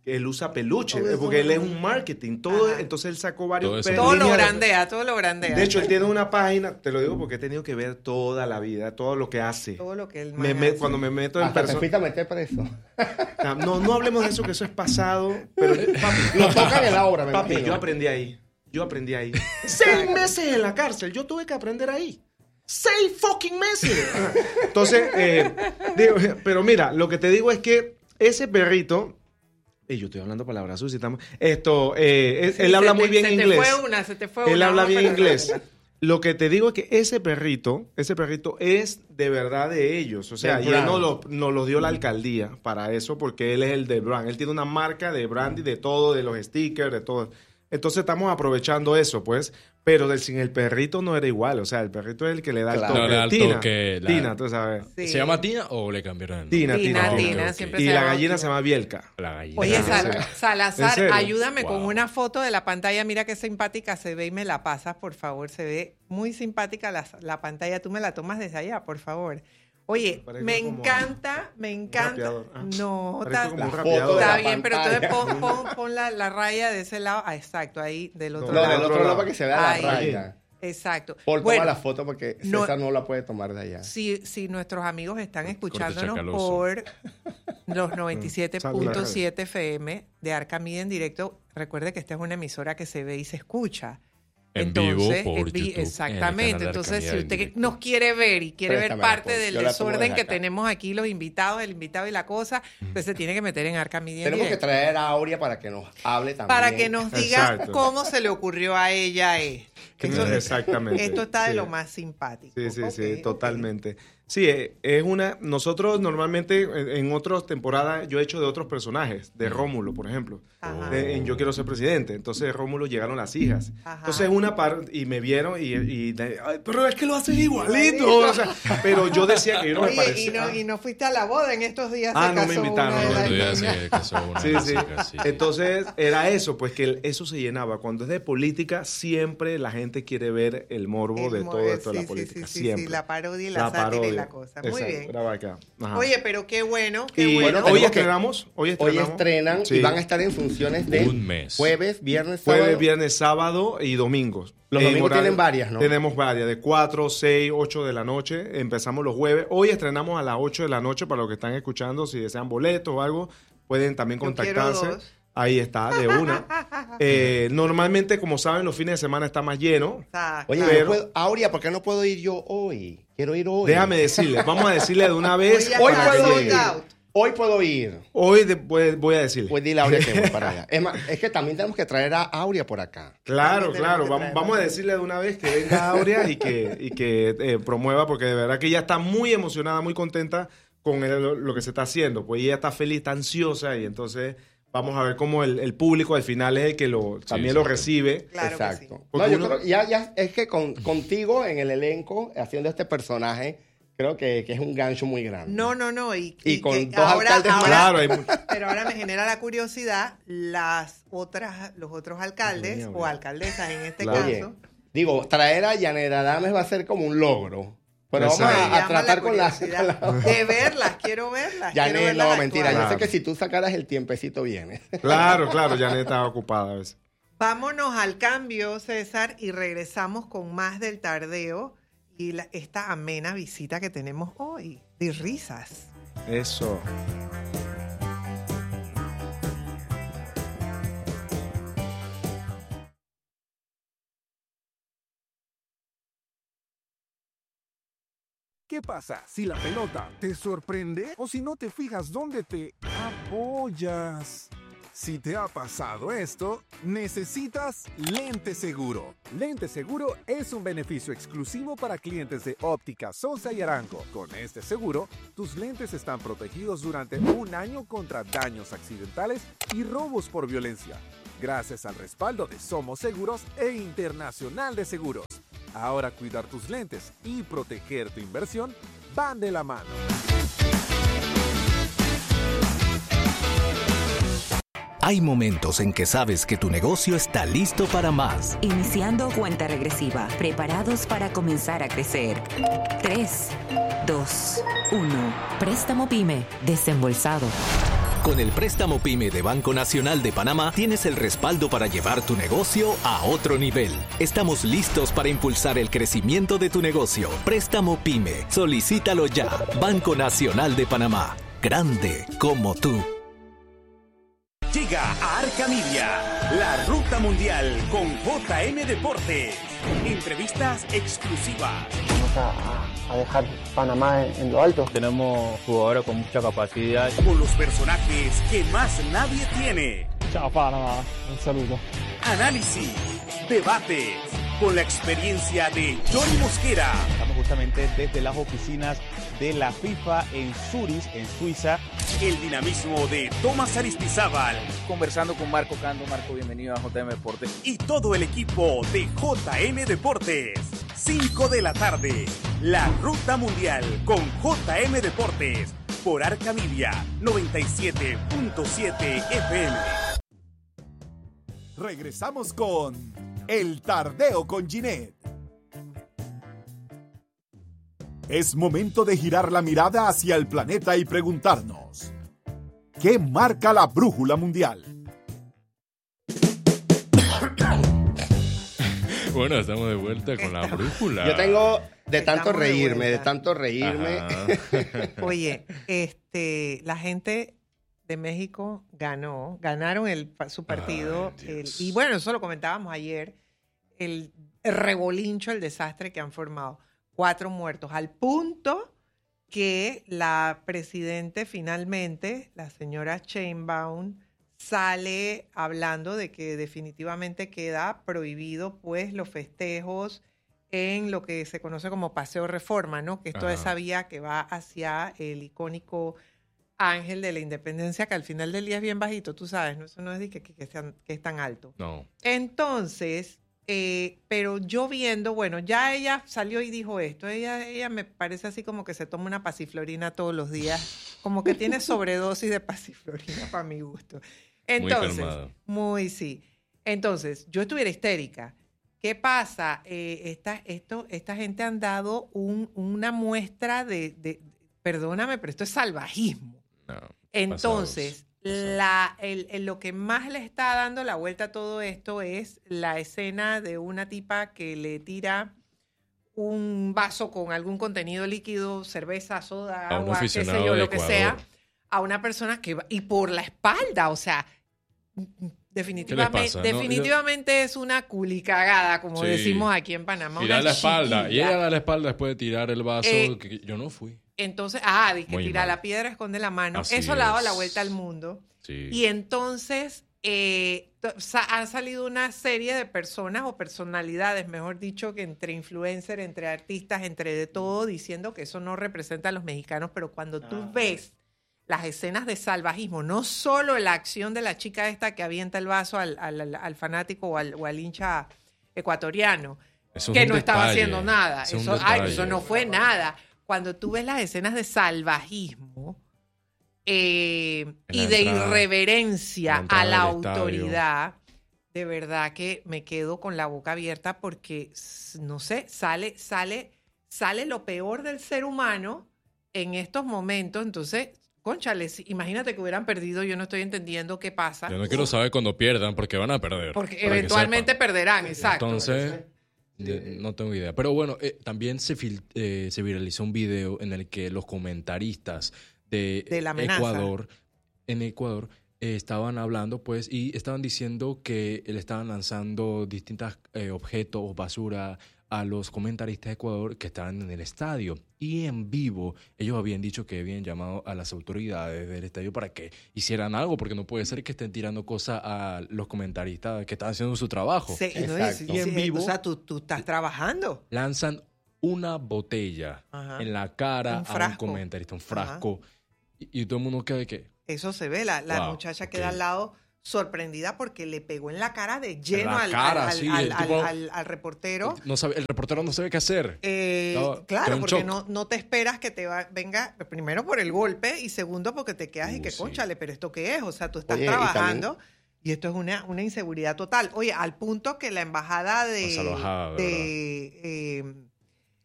él usa peluche, Todo porque eso. él es un marketing, todo, Ajá. entonces él sacó varios... Todo eso. pe- Todo lo líneas de- grandea, todo lo grandea. De hecho, él tiene una página, te lo digo porque he tenido que ver toda la vida, todo lo que hace. todo lo que él Me- man me- hace. cuando me meto en Hasta te persona... fuiste a meter preso. No, no hablemos de eso, que eso es pasado, pero papi, Lo tocan en la obra, me papi, imagino. yo aprendí ahí, yo aprendí ahí. Seis meses en la cárcel, yo tuve que aprender ahí. Seis fucking meses. Entonces, eh, digo, pero mira, lo que te digo es que ese perrito, y yo estoy hablando palabras sucias, estamos- esto, eh, él, Sí, él se habla te- muy bien se te inglés. fue una, se te fue Él una, habla vamos a bien perderla. inglés. Lo que te digo es que ese perrito, ese perrito es de verdad de ellos. O sea, Del y él brand. nos lo, nos lo dio la alcaldía para eso, porque él es el de brand. Él tiene una marca de brandy, de todo, de los stickers, de todo. Entonces estamos aprovechando eso, pues. Pero del, sin el perrito no era igual. O sea, el perrito es el que le da Claro. el No, toque. le da el Tina, toque, la- Tina, tú sabes. Sí. ¿Se llama Tina o le cambiaron el nombre? Tina, Tina, Tina. Tina, Ok, ok. siempre Y se la llama gallina Tina. se llama Bielka. La gallina. Oye, ¿En Sal- serio? Salazar, ¿En serio? ayúdame con Wow. una foto de la pantalla. Mira qué simpática se ve y me la pasas, por favor. Se ve muy simpática la, la pantalla. Tú me la tomas desde allá, por favor. Oye, Parezco me como encanta, me encanta. rapeador. Ah, No, parezco está, como un La rapeador. foto de está la bien, pero entonces pantalla. pon, pon, pon la, la raya de ese lado. Ah, exacto, ahí del otro No, lado. del otro lado para que se vea Ahí. la raya. Exacto. Paul, Bueno, toma la foto porque no- César no la puede tomar de allá. Si, si nuestros amigos están escuchándonos chacaloso. por los noventa y siete punto Salud, siete F M de Arca Media en directo, recuerde que esta es una emisora que se ve y se escucha. En vivo por en vi- YouTube, en el exactamente. canal de Entonces, Arca si Media usted en directo. nos quiere ver y quiere ver Préstamela, parte pues. del Yo la pongo desorden desde que acá. tenemos aquí, los invitados, el invitado y la cosa, usted se tiene que meter en Arca Media en Tenemos que directo. traer a Aurea para que nos hable también. Para que nos diga Exacto. cómo se le ocurrió a ella esto. Eso- Exactamente. Esto está de Sí. lo más simpático. Sí, sí, Ok, sí, ok. totalmente. Sí, eh, es una... Nosotros normalmente en, en otras temporadas yo he hecho de otros personajes, de Rómulo, por ejemplo. Ajá. De- en Yo Quiero Ser Presidente. Entonces de Rómulo llegaron las hijas. Ajá. Entonces una par... Y me vieron y... y de- "Ay, pero es que lo haces igualito. O sea, pero yo decía que yo no me Oye, y parecía... no, y no fuiste a la boda en estos días. Ah, se no me casó invitaron, una de no las me Estoy niñas. así, que son una Sí, sí. música, sí. Entonces era eso, pues que el- eso se llenaba. Cuando es de política, siempre la gente quiere ver el morbo El de mo- todo eh, esto de sí, la política. sí, sí, siempre. sí, la parodia y la sátira y la cosa. Muy Exacto, bien. graba acá. Ajá. Oye, pero qué bueno, qué y bueno. bueno, hoy tenemos que- estrenamos. Hoy Hoy estrenamos. estrenan Sí. y van a estar en funciones de Un mes. jueves, viernes, sábado. Jueves, viernes, sábado y domingos. Los En domingos horario- tienen varias, ¿no? Tenemos varias, de cuatro, seis, ocho de la noche. Empezamos los jueves. Hoy estrenamos a las ocho de la noche para los que están escuchando. Si desean boletos o algo, pueden también Yo quiero contactarse. dos. Ahí está, de una. Eh, normalmente, como saben, los fines de semana está más lleno. Exacto. Oye, Pero- no puedo- Aurea, ¿por qué no puedo ir yo hoy? Quiero ir hoy. Déjame decirle, vamos a decirle de una vez. Hoy ya Hoy está para que puedo sold ir. llegue. out. Hoy puedo ir. Hoy de- voy, voy a decirle. Pues dile a Aurea que voy para allá. Es más, es que también tenemos que traer a Aurea por acá. Claro, También claro. tenemos que Vamos, traerla. vamos a decirle de una vez que venga Aurea y que, y que eh, promueva, porque de verdad que ella está muy emocionada, muy contenta con el- lo, lo que se está haciendo. Pues ella está feliz, está ansiosa y entonces vamos a ver cómo el, el público al final es el que lo, también lo exacto. recibe. Claro que Exacto. sí. No, Porque yo uno- creo- ya, ya, es que con- contigo en el elenco, haciendo este personaje, creo que, que es un gancho muy grande. No, no, no. Y, Y con que dos ahora, alcaldes más. ahora- Claro, hay mu- pero ahora me genera la curiosidad, las otras, los otros alcaldes Dios mío, o alcaldesas en este Claro. Oye, caso. digo, traer a Yanera Adames va a ser como un logro. Pero Exacto. vamos Me a, a llama tratar la con la... curiosidad con la- de verlas, quiero verlas. quiero Yanet, verlas no, mentira. actuar. Yo sé Claro. que si tú sacaras el tiempecito, vienes. Claro, claro, Janet está ocupada a veces. Vámonos al cambio, César, y regresamos con más del tardeo y la- esta amena visita que tenemos hoy, de risas. Eso. ¿Qué pasa si la pelota te sorprende o si no te fijas dónde te apoyas? Si te ha pasado esto, necesitas Lente Seguro. Lente Seguro es un beneficio exclusivo para clientes de Óptica Sosa y Aranco. Con este seguro, tus lentes están protegidos durante un año contra daños accidentales y robos por violencia, gracias al respaldo de Somos Seguros e Internacional de Seguros. Ahora cuidar tus lentes y proteger tu inversión van de la mano. Hay momentos en que sabes que tu negocio está listo para más. Iniciando cuenta regresiva, preparados para comenzar a crecer. tres, dos, uno. Préstamo PYME desembolsado. Con el préstamo PYME de Banco Nacional de Panamá, tienes el respaldo para llevar tu negocio a otro nivel. Estamos listos para impulsar el crecimiento de tu negocio. Préstamo PYME. Solicítalo ya. Banco Nacional de Panamá. Grande como tú. Llega a Arca Media, la ruta mundial con J M Deportes. Entrevistas exclusivas. Vamos a, a dejar Panamá en, en lo alto. Tenemos jugadores con mucha capacidad. Con los personajes que más nadie tiene. Chao Panamá, un saludo. Análisis, debates, con la experiencia de Johnny Mosquera. Estamos justamente desde las oficinas de la FIFA en Zurich, en Suiza. El dinamismo de Tomás Aristizábal. Conversando con Marco Cando. Marco, bienvenido a J M Deportes. Y todo el equipo de J M Deportes. cinco de la tarde. La Ruta Mundial con J M Deportes. Por Arca Media noventa y siete punto siete F M. Regresamos con El Tardeo con Ginette. Es momento de girar la mirada hacia el planeta y preguntarnos: ¿qué marca la brújula mundial? Bueno, estamos de vuelta con la brújula. Yo tengo de tanto Estamos de reírme, de, vuelta. tanto reírme. Oye, este, la gente de México ganó, ganaron el, su partido. Ay, el- Dios. y bueno, eso lo comentábamos ayer, el, el revolincho, el desastre que han formado. Cuatro muertos, al punto que la presidente finalmente, la señora Sheinbaum, sale hablando de que definitivamente queda prohibido pues los festejos en lo que se conoce como Paseo Reforma, ¿no? Que esto Ajá. es esa vía que va hacia el icónico Ángel de la Independencia, que al final del día es bien bajito, tú sabes, ¿no? Eso no es de que, que, que sean- que es tan alto. No. Entonces, eh, pero yo viendo, bueno, ya ella salió y dijo esto. Ella, ella me parece así como que se toma una pasiflorina todos los días, como que tiene sobredosis de pasiflorina para mi gusto. Entonces, calmada. muy sí. Entonces, yo estuviera histérica. ¿Qué pasa? Eh, esta, esto, esta gente han dado un- una muestra de, de- perdóname, pero esto es salvajismo. No. Entonces, la, el, el- lo que más le está dando la vuelta a todo esto es la escena de una tipa que le tira un vaso con algún contenido líquido, cerveza, soda, A un agua, qué sé aficionado yo, de lo que Ecuador. sea, a una persona que va, y por la espalda, o sea, definitivamente, pasa, no? definitivamente es una culicagada, como Sí. decimos aquí en Panamá. Y una da la espalda. Y chiquilla. ella da la espalda después de tirar el vaso. Eh, que yo no fui. Entonces, ah, de que Muy tira mal. la piedra, esconde la mano. Así Eso le ha dado es. la vuelta al mundo. Sí. Y entonces eh, t- sa- han salido una serie de personas o personalidades, mejor dicho, que entre influencers, entre artistas, entre de todo, diciendo que eso no representa a los mexicanos. Pero cuando tú ves las escenas de salvajismo, no solo la acción de la chica esta que avienta el vaso al, al- al- al fanático o al, o al hincha ecuatoriano, Eso es que un no estaba detalle. haciendo nada. Eso es un Eso, ay, detalle. eso no fue nada. Cuando tú ves las escenas de salvajismo eh, En y la de entrada- en la irreverencia entrada a la del estadio. autoridad, de verdad que me quedo con la boca abierta porque, s- no sé, sale, sale, sale lo peor del ser humano en estos momentos. Entonces, cónchale, si- imagínate que hubieran perdido, yo no estoy entendiendo qué pasa. Yo no quiero saber cuando pierdan, porque van a perder. Porque para que eventualmente sepan. perderán, exacto. Entonces, de- no tengo idea. Pero bueno, eh, también se, fil- eh, se viralizó un video en el que los comentaristas de, De la amenaza. Ecuador, en Ecuador, eh, estaban hablando, pues, y estaban diciendo que le estaban lanzando distintos objetos, basura, a los comentaristas de Ecuador que estaban en el estadio. Y en vivo, ellos habían dicho que habían llamado a las autoridades del estadio para que hicieran algo, porque no puede ser que estén tirando cosas a los comentaristas que están haciendo su trabajo. Sí, no, Exacto. y, Y en sí, vivo o sea, tú, tú estás trabajando. lanzan una botella Ajá. en la cara Un a un frasco. comentarista, un frasco, y, y todo el mundo queda de que... Eso se ve, la, la Wow, muchacha ok. queda al lado sorprendida porque le pegó en la cara de lleno la al, cara, al- sí, al- el al- tipo- al- al reportero. No sabe, el reportero no sabe qué hacer. Eh, Estaba- quedó claro, en porque shock. no, no te esperas que te va, venga, primero por el golpe y segundo porque te quedas y Uh, que, sí. cónchale, pero ¿esto qué es? O sea, tú estás Oye, y trabajando y, esto es una, una inseguridad total. Oye, al punto que la embajada de, Una salvajada, de de, eh,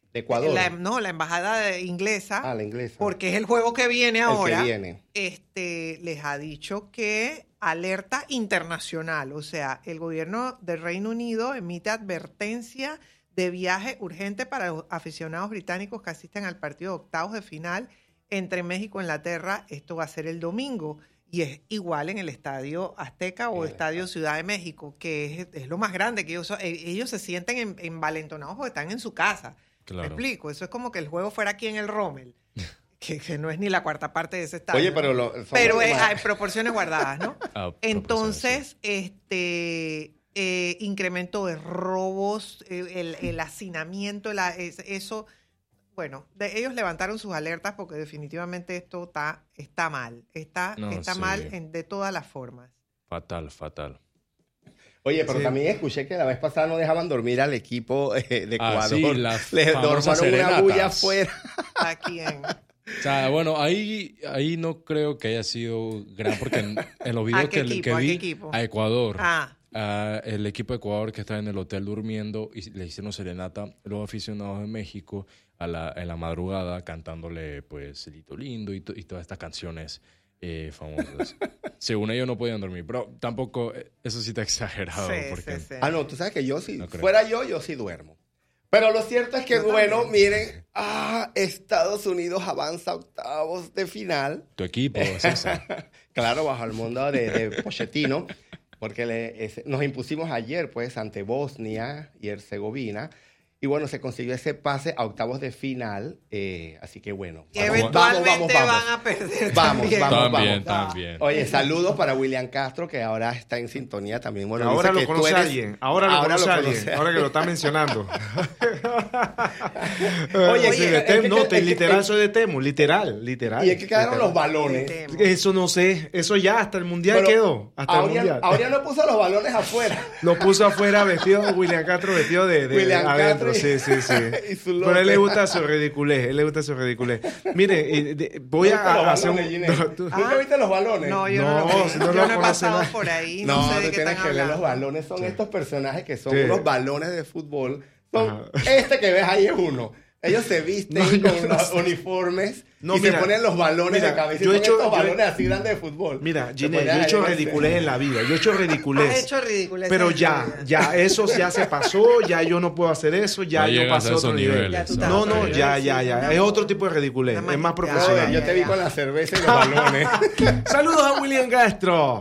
¿De Ecuador? La, no, la embajada inglesa. Ah, la inglesa. Porque es el juego que viene ahora. El que viene. Este, les ha dicho que alerta internacional. O sea, el gobierno del Reino Unido emite advertencia de viaje urgente para los aficionados británicos que asisten al partido de octavos de final entre México e Inglaterra. Esto va a ser el domingo y es igual en el Estadio Azteca o Estadio Ciudad de México, que es, es lo más grande, que ellos, ellos se sienten en, envalentonados porque están en su casa. Claro. ¿Me explico? Eso es como que el juego fuera aquí en el Rommel, que, que no es ni la cuarta parte de ese estadio. Oye, pero, lo, pero es, hay proporciones guardadas, ¿no? Ah, Entonces, este... Eh, incremento de robos, eh, el, el hacinamiento, la, es, eso, bueno, de, ellos levantaron sus alertas porque definitivamente esto está, está mal, está, no, está sí. mal en, de todas las formas. Fatal, fatal. Oye, pero sí. también escuché que la vez pasada no dejaban dormir al equipo eh, de Ecuador. Ah, sí, las Les dormaron una bulla afuera. ¿A quién? O sea, bueno, ahí, ahí no creo que haya sido gran, porque en, en los videos que, equipo, que vi, ¿a, qué equipo? a Ecuador. Ah. Uh, el equipo de Ecuador que estaba en el hotel durmiendo y le hicieron serenata los aficionados de México a la, en la madrugada cantándole pues Lito Lindo y, y todas estas canciones eh, famosas. Según ellos no podían dormir, pero tampoco, eso sí está exagerado. Sí, porque, sí, sí. Ah, no, tú sabes que yo sí, no fuera yo, yo sí duermo. Pero lo cierto es que, yo bueno, también. miren, ah, Estados Unidos avanza a octavos de final. Tu equipo, César. Claro, bajo el mundo de, de Pochettino. Porque le, es, nos impusimos ayer, pues, ante Bosnia y Herzegovina. Y bueno, se consiguió ese pase a octavos de final. Eh, así que bueno. Y eventualmente van a perder vamos, también. Vamos, también, vamos. también. Oye, saludos para William Castro, que ahora está en sintonía también. Bueno, ahora lo que conoce eres, alguien. Ahora lo ahora conoce lo alguien. conoce. Ahora que lo está mencionando. Oye, sí, es de que- Tem- es que- no, es que- literal es- soy de Temu. Literal, literal. Y es que quedaron literal. los balones. Eso no sé. Eso ya hasta el mundial Pero quedó. Hasta el Ahora, mundial. ahora no puso los balones afuera. Lo puso afuera vestido, William Castro vestido de, de William adentro. Castro y- Sí, sí, sí. y su Pero a él le López. gusta su ridiculez. A él le gusta su ridiculez. Mire, eh, de- voy ¿Viste los a, a hacer un... balones, Ginés? no, tú- ¿Nunca viste los balones? No, yo No, no, lo, si no yo lo no he conoce pasado nada. por ahí, no, No, sé de tú qué tienes están que ver los hablando. balones. Son estos personajes que son Sí. unos balones de fútbol. Son, Ajá. este que ves ahí es uno. Ellos se visten No, yo con no los sé. uniformes No, y mira, se ponen los balones mira, de cabeza. yo Y he son hecho- estos yo he- balones así grandes de fútbol. Mira, Se Ginés, ponen yo he ahí, hecho no sé. ridiculez en la vida. Yo he hecho ridiculez. Has hecho ridiculez. Pero en ya, tu vida. ya, eso ya se pasó, ya yo no puedo hacer eso, ya No yo llegas pasé a a esos otro nivel. niveles, Ya tú ¿sabes? No, no, Sí, ya, sí, ya, sí, ya. una- Es otro tipo de ridiculez, una es más manita. profesional. Yo te vi con la cerveza y los balones. Saludos a William Castro.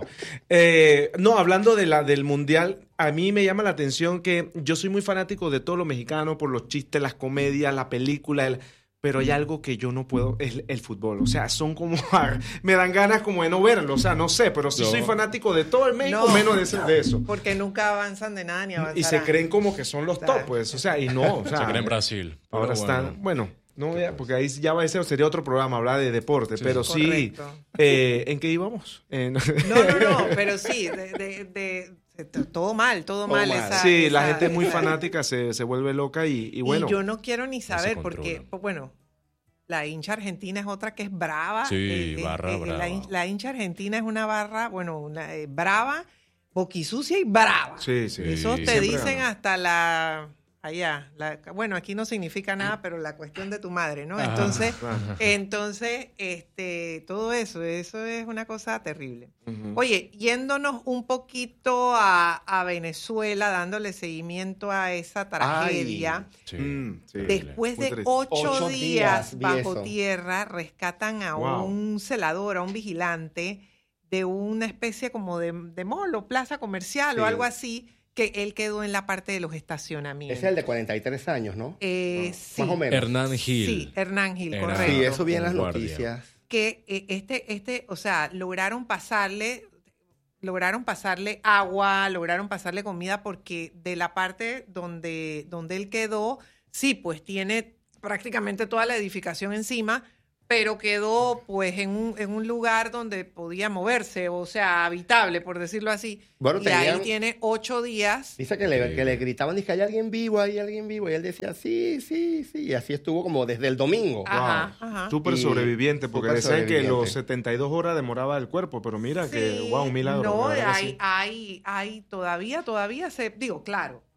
Eh, no, hablando de la, del mundial, a mí me llama la atención que yo soy muy fanático de todo lo mexicano por los chistes, las comedias, la película, el- pero hay algo que yo no puedo, es el fútbol. O sea, son como, me dan ganas como de no verlo. O sea, no sé, pero sí No. soy fanático de todo el México, No. menos de, ese- de eso. Porque nunca avanzan de nada ni avanzarán. Y se creen como que son los top, pues. O sea, y no. O sea, Se cree en Brasil. pero Ahora bueno. están, bueno, no voy a- porque ahí ya va a ser, sería otro programa, hablar de deporte, Sí, pero sí. sí, Correcto. eh, ¿en qué íbamos? En- No, no, no, pero sí, de, de, de- de- todo mal, todo, Todo mal. mal. Esa, sí, la esa- gente es muy esa- fanática, se, se vuelve loca y, y bueno. Y yo no quiero ni saber se porque, controla. pues, bueno, la hincha argentina es otra que es brava. Sí, Eh, eh, barra eh, brava. La, hin- la hincha argentina es una barra, bueno, una, eh, brava, boquisucia y brava. Sí, sí. Eso te Siempre dicen gana. hasta la... Allá, la- bueno, aquí no significa nada, pero la cuestión de tu madre, ¿no? Ajá. Entonces, Ajá. entonces, este, todo eso, eso es una cosa terrible. Ujú. Oye, yéndonos un poquito a, a Venezuela, dándole seguimiento a esa tragedia. Sí. Mm, sí. Después Muy de triste. ocho, Ocho días, días vi bajo eso. tierra, rescatan a Wow. un celador, a un vigilante de una especie como de, de mall o plaza comercial Sí. o algo así, que él quedó en la parte de los estacionamientos. Ese es el de cuarenta y tres años, ¿no? Eh, sí. Más o menos. Hernán Gil. Sí, Hernán Gil, Era- correcto. Sí, eso vi en las Un guardia. noticias. Que eh, este, este, o sea, lograron pasarle, lograron pasarle agua, lograron pasarle comida, porque de la parte donde, donde él quedó, sí, pues tiene prácticamente toda la edificación encima, pero quedó pues en un, en un lugar donde podía moverse, o sea, habitable, por decirlo así. Bueno, y ahí tenían- tiene ocho días. Dice que le, Sí. que le gritaban, dice que hay alguien vivo, hay alguien vivo. Y él decía, sí, sí, sí. Y así estuvo como desde el domingo. Ajá, ajá. Súper Y- sobreviviente, porque súper decían que sobreviviente. los setenta y dos horas demoraba el cuerpo, pero mira que, Sí, wow, un milagro. No, la verdad que hay, sí. hay, hay todavía, todavía se, digo, claro,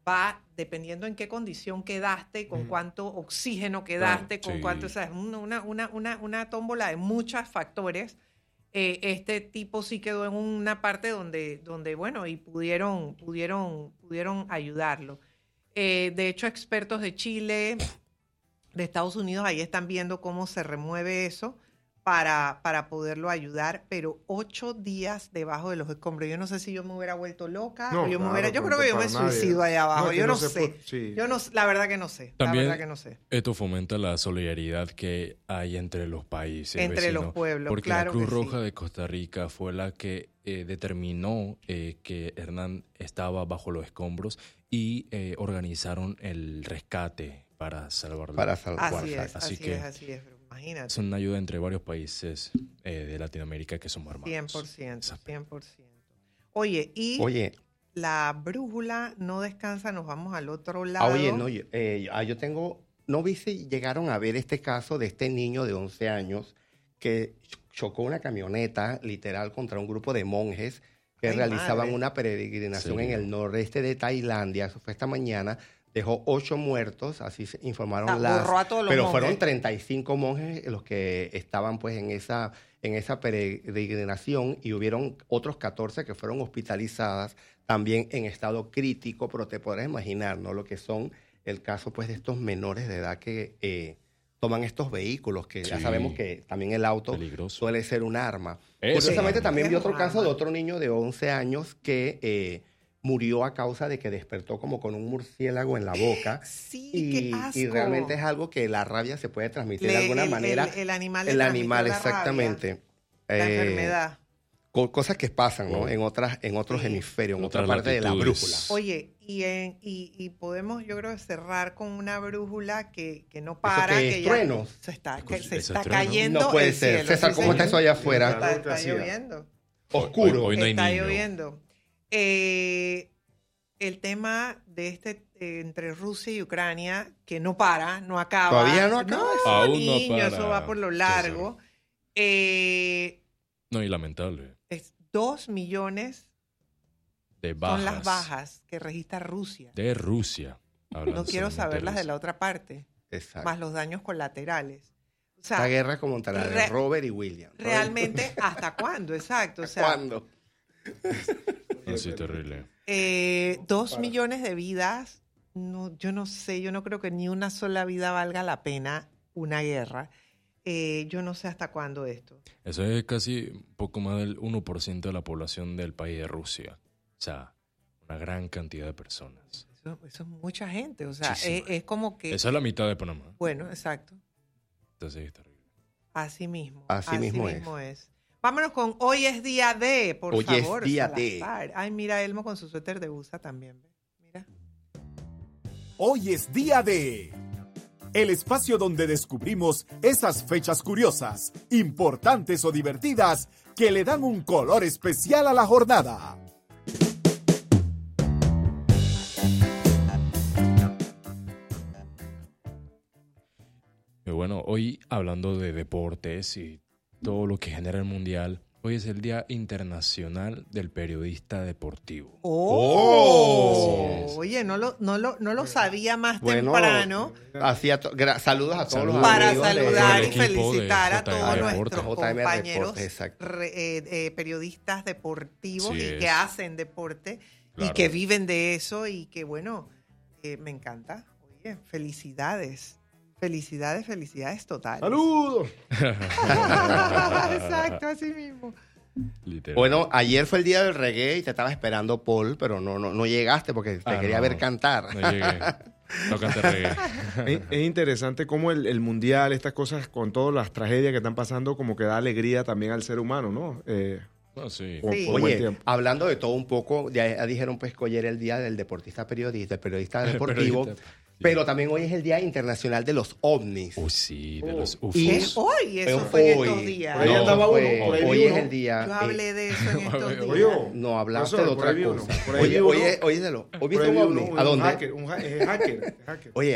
va dependiendo en qué condición quedaste, con cuánto oxígeno quedaste, Claro, con sí. cuánto, o sea, es una, una, una, una tómbola de muchos factores. Eh, este tipo sí quedó en una parte donde, donde bueno, y pudieron, pudieron, pudieron ayudarlo. Eh, de hecho, expertos de Chile, de Estados Unidos, ahí están viendo cómo se remueve eso para, para poderlo ayudar, pero ocho días debajo de los escombros. Yo no sé si yo me hubiera vuelto loca, No, o yo, me claro, hubiera, yo no, creo que yo me para nadie. suicido allá abajo. No, es que yo no no se sé. puede- sí. Yo no, la verdad que no sé. También la verdad que no sé. esto fomenta la solidaridad que hay entre los países Entre vecinos, los pueblos, porque claro la Cruz que sí. Roja de Costa Rica fue la que eh, determinó eh, que Hernán estaba bajo los escombros y eh, organizaron el rescate para salvarlo. Para salvarlo. Así es, así, que es, así es. Pero imagínate. es una ayuda entre varios países eh, de Latinoamérica que somos hermanos. cien por ciento, cien por ciento. Oye, y Oye, la brújula no descansa, nos vamos al otro lado. ah, oye, no, yo, eh, ah, yo tengo, no vi si llegaron a ver este caso de este niño de once años que chocó una camioneta literal contra un grupo de monjes que Ay, realizaban madre. una peregrinación Sí. en el noreste de Tailandia. Eso fue esta mañana. Dejó ocho muertos, así se informaron Ah, las... borró a todos los pero monjes. fueron treinta y cinco monjes los que estaban pues en esa, en esa peregrinación y hubieron otros catorce que fueron hospitalizadas también en estado crítico, pero te podrás imaginar, ¿no? Lo que son el caso pues de estos menores de edad que eh, toman estos vehículos, que ya Sí. sabemos que también el auto Peligroso. suele ser un arma. Es Curiosamente arma. también vi Es otro caso arma. de otro niño de once años que eh, murió a causa de que despertó como con un murciélago en la boca. Sí, Y, qué asco. y realmente es algo que la rabia se puede transmitir Le- de alguna el- manera. el- el animal le El transmitió animal, la rabia, exactamente. La Eh, enfermedad. co- Cosas que pasan, ¿no? Oh. En otras, en otros Sí. hemisferios, en Otras otra parte de la latitudes. brújula. Oye, y, en, y, y podemos, yo creo, cerrar con una brújula que, que no ¿Eso para. qué es, que ya truenos? se está, Escucha, que se ese está trueno. cayendo No puede el ser. cielo. César, Sí, ¿cómo está señor. eso allá afuera? Está, Claro que está hacía. lloviendo. Oscuro. Hoy, hoy no hay Está niño. lloviendo. Eh, el tema de este eh, entre Rusia y Ucrania, que no para, no acaba. Todavía no acaba. eso, Aún no niño, para. eso va por lo largo. Eh, No, y lamentable. es dos millones De bajas. son las bajas que registra Rusia. De Rusia. hablando No quiero solamente saber las de Rusia. la otra parte, Exacto. más los daños colaterales. O Esta sea, guerra como entre la de re- Robert y William. realmente, ¿hasta cuándo? Exacto. O sea, ¿Cuándo? No, sí, terrible. eh, dos millones de vidas, no, yo no sé, yo no creo que ni una sola vida valga la pena una guerra. Eh, yo no sé hasta cuándo esto. Eso es casi un poco más del uno por ciento de la población del país de Rusia. O sea, una gran cantidad de personas. Eso, eso es mucha gente. O sea, Muchísima. es, es como que... Esa es la mitad de Panamá. Bueno, exacto. Entonces es terrible. Así mismo. Así mismo es. Vámonos con Hoy es Día de, por Hoy es favor. día de. Salazar. Ay, mira, Elmo con su suéter de buza también. ¿Ve? Mira. Hoy es día de... El espacio donde descubrimos esas fechas curiosas, importantes o divertidas que le dan un color especial a la jornada. Y bueno, hoy hablando de deportes y todo lo que genera el mundial, hoy es el Día Internacional del Periodista Deportivo. ¡Oh! Así es. Oye, no lo, no lo, no lo sabía más Bueno, temprano. hacía to- gra- saludos a todos Saludos. los Para amigos de- saludar del y equipo de felicitar a J M todos Deportes. nuestros J M compañeros Deportes, exacto. re- eh, eh, periodistas deportivos Sí y es. que hacen deporte y Claro. que viven de eso y que, bueno, eh, me encanta. Oye, felicidades. Felicidades, felicidades totales. ¡Saludos! Exacto, así mismo. Literal. Bueno, ayer fue el día del reggae y te estaba esperando, Paul, pero no, no, no llegaste porque te Ah, quería no. ver cantar. No llegué. No canté reggae. Es, es interesante cómo el, el mundial, estas cosas, con todas las tragedias que están pasando, como que da alegría también al ser humano, ¿no? Eh, No, sí. por- Sí. por buen Oye, tiempo. hablando de todo un poco, ya, ya dijeron pues que hoy era el día del deportista periodista, el periodista deportivo, Periodista. pero también hoy es el Día Internacional de los OVNIs. Uy, sí, de Oh. los ufos. Y- Es hoy, eso Hoy- fue en estos días. Por ahí no, andaba fue- uno, por ahí hoy vi es uno. el día. Yo eh, hablé de eso en estos días. Oye, no hablaste Profesor, de por otra ahí vi uno, cosa. por ahí Oye, vi uno. oye, oye, de lo- ¿hoy Por viste ahí un vi ovni? uno, ¿A un dónde? hacker, un ha- es hacker, es hacker. Oye,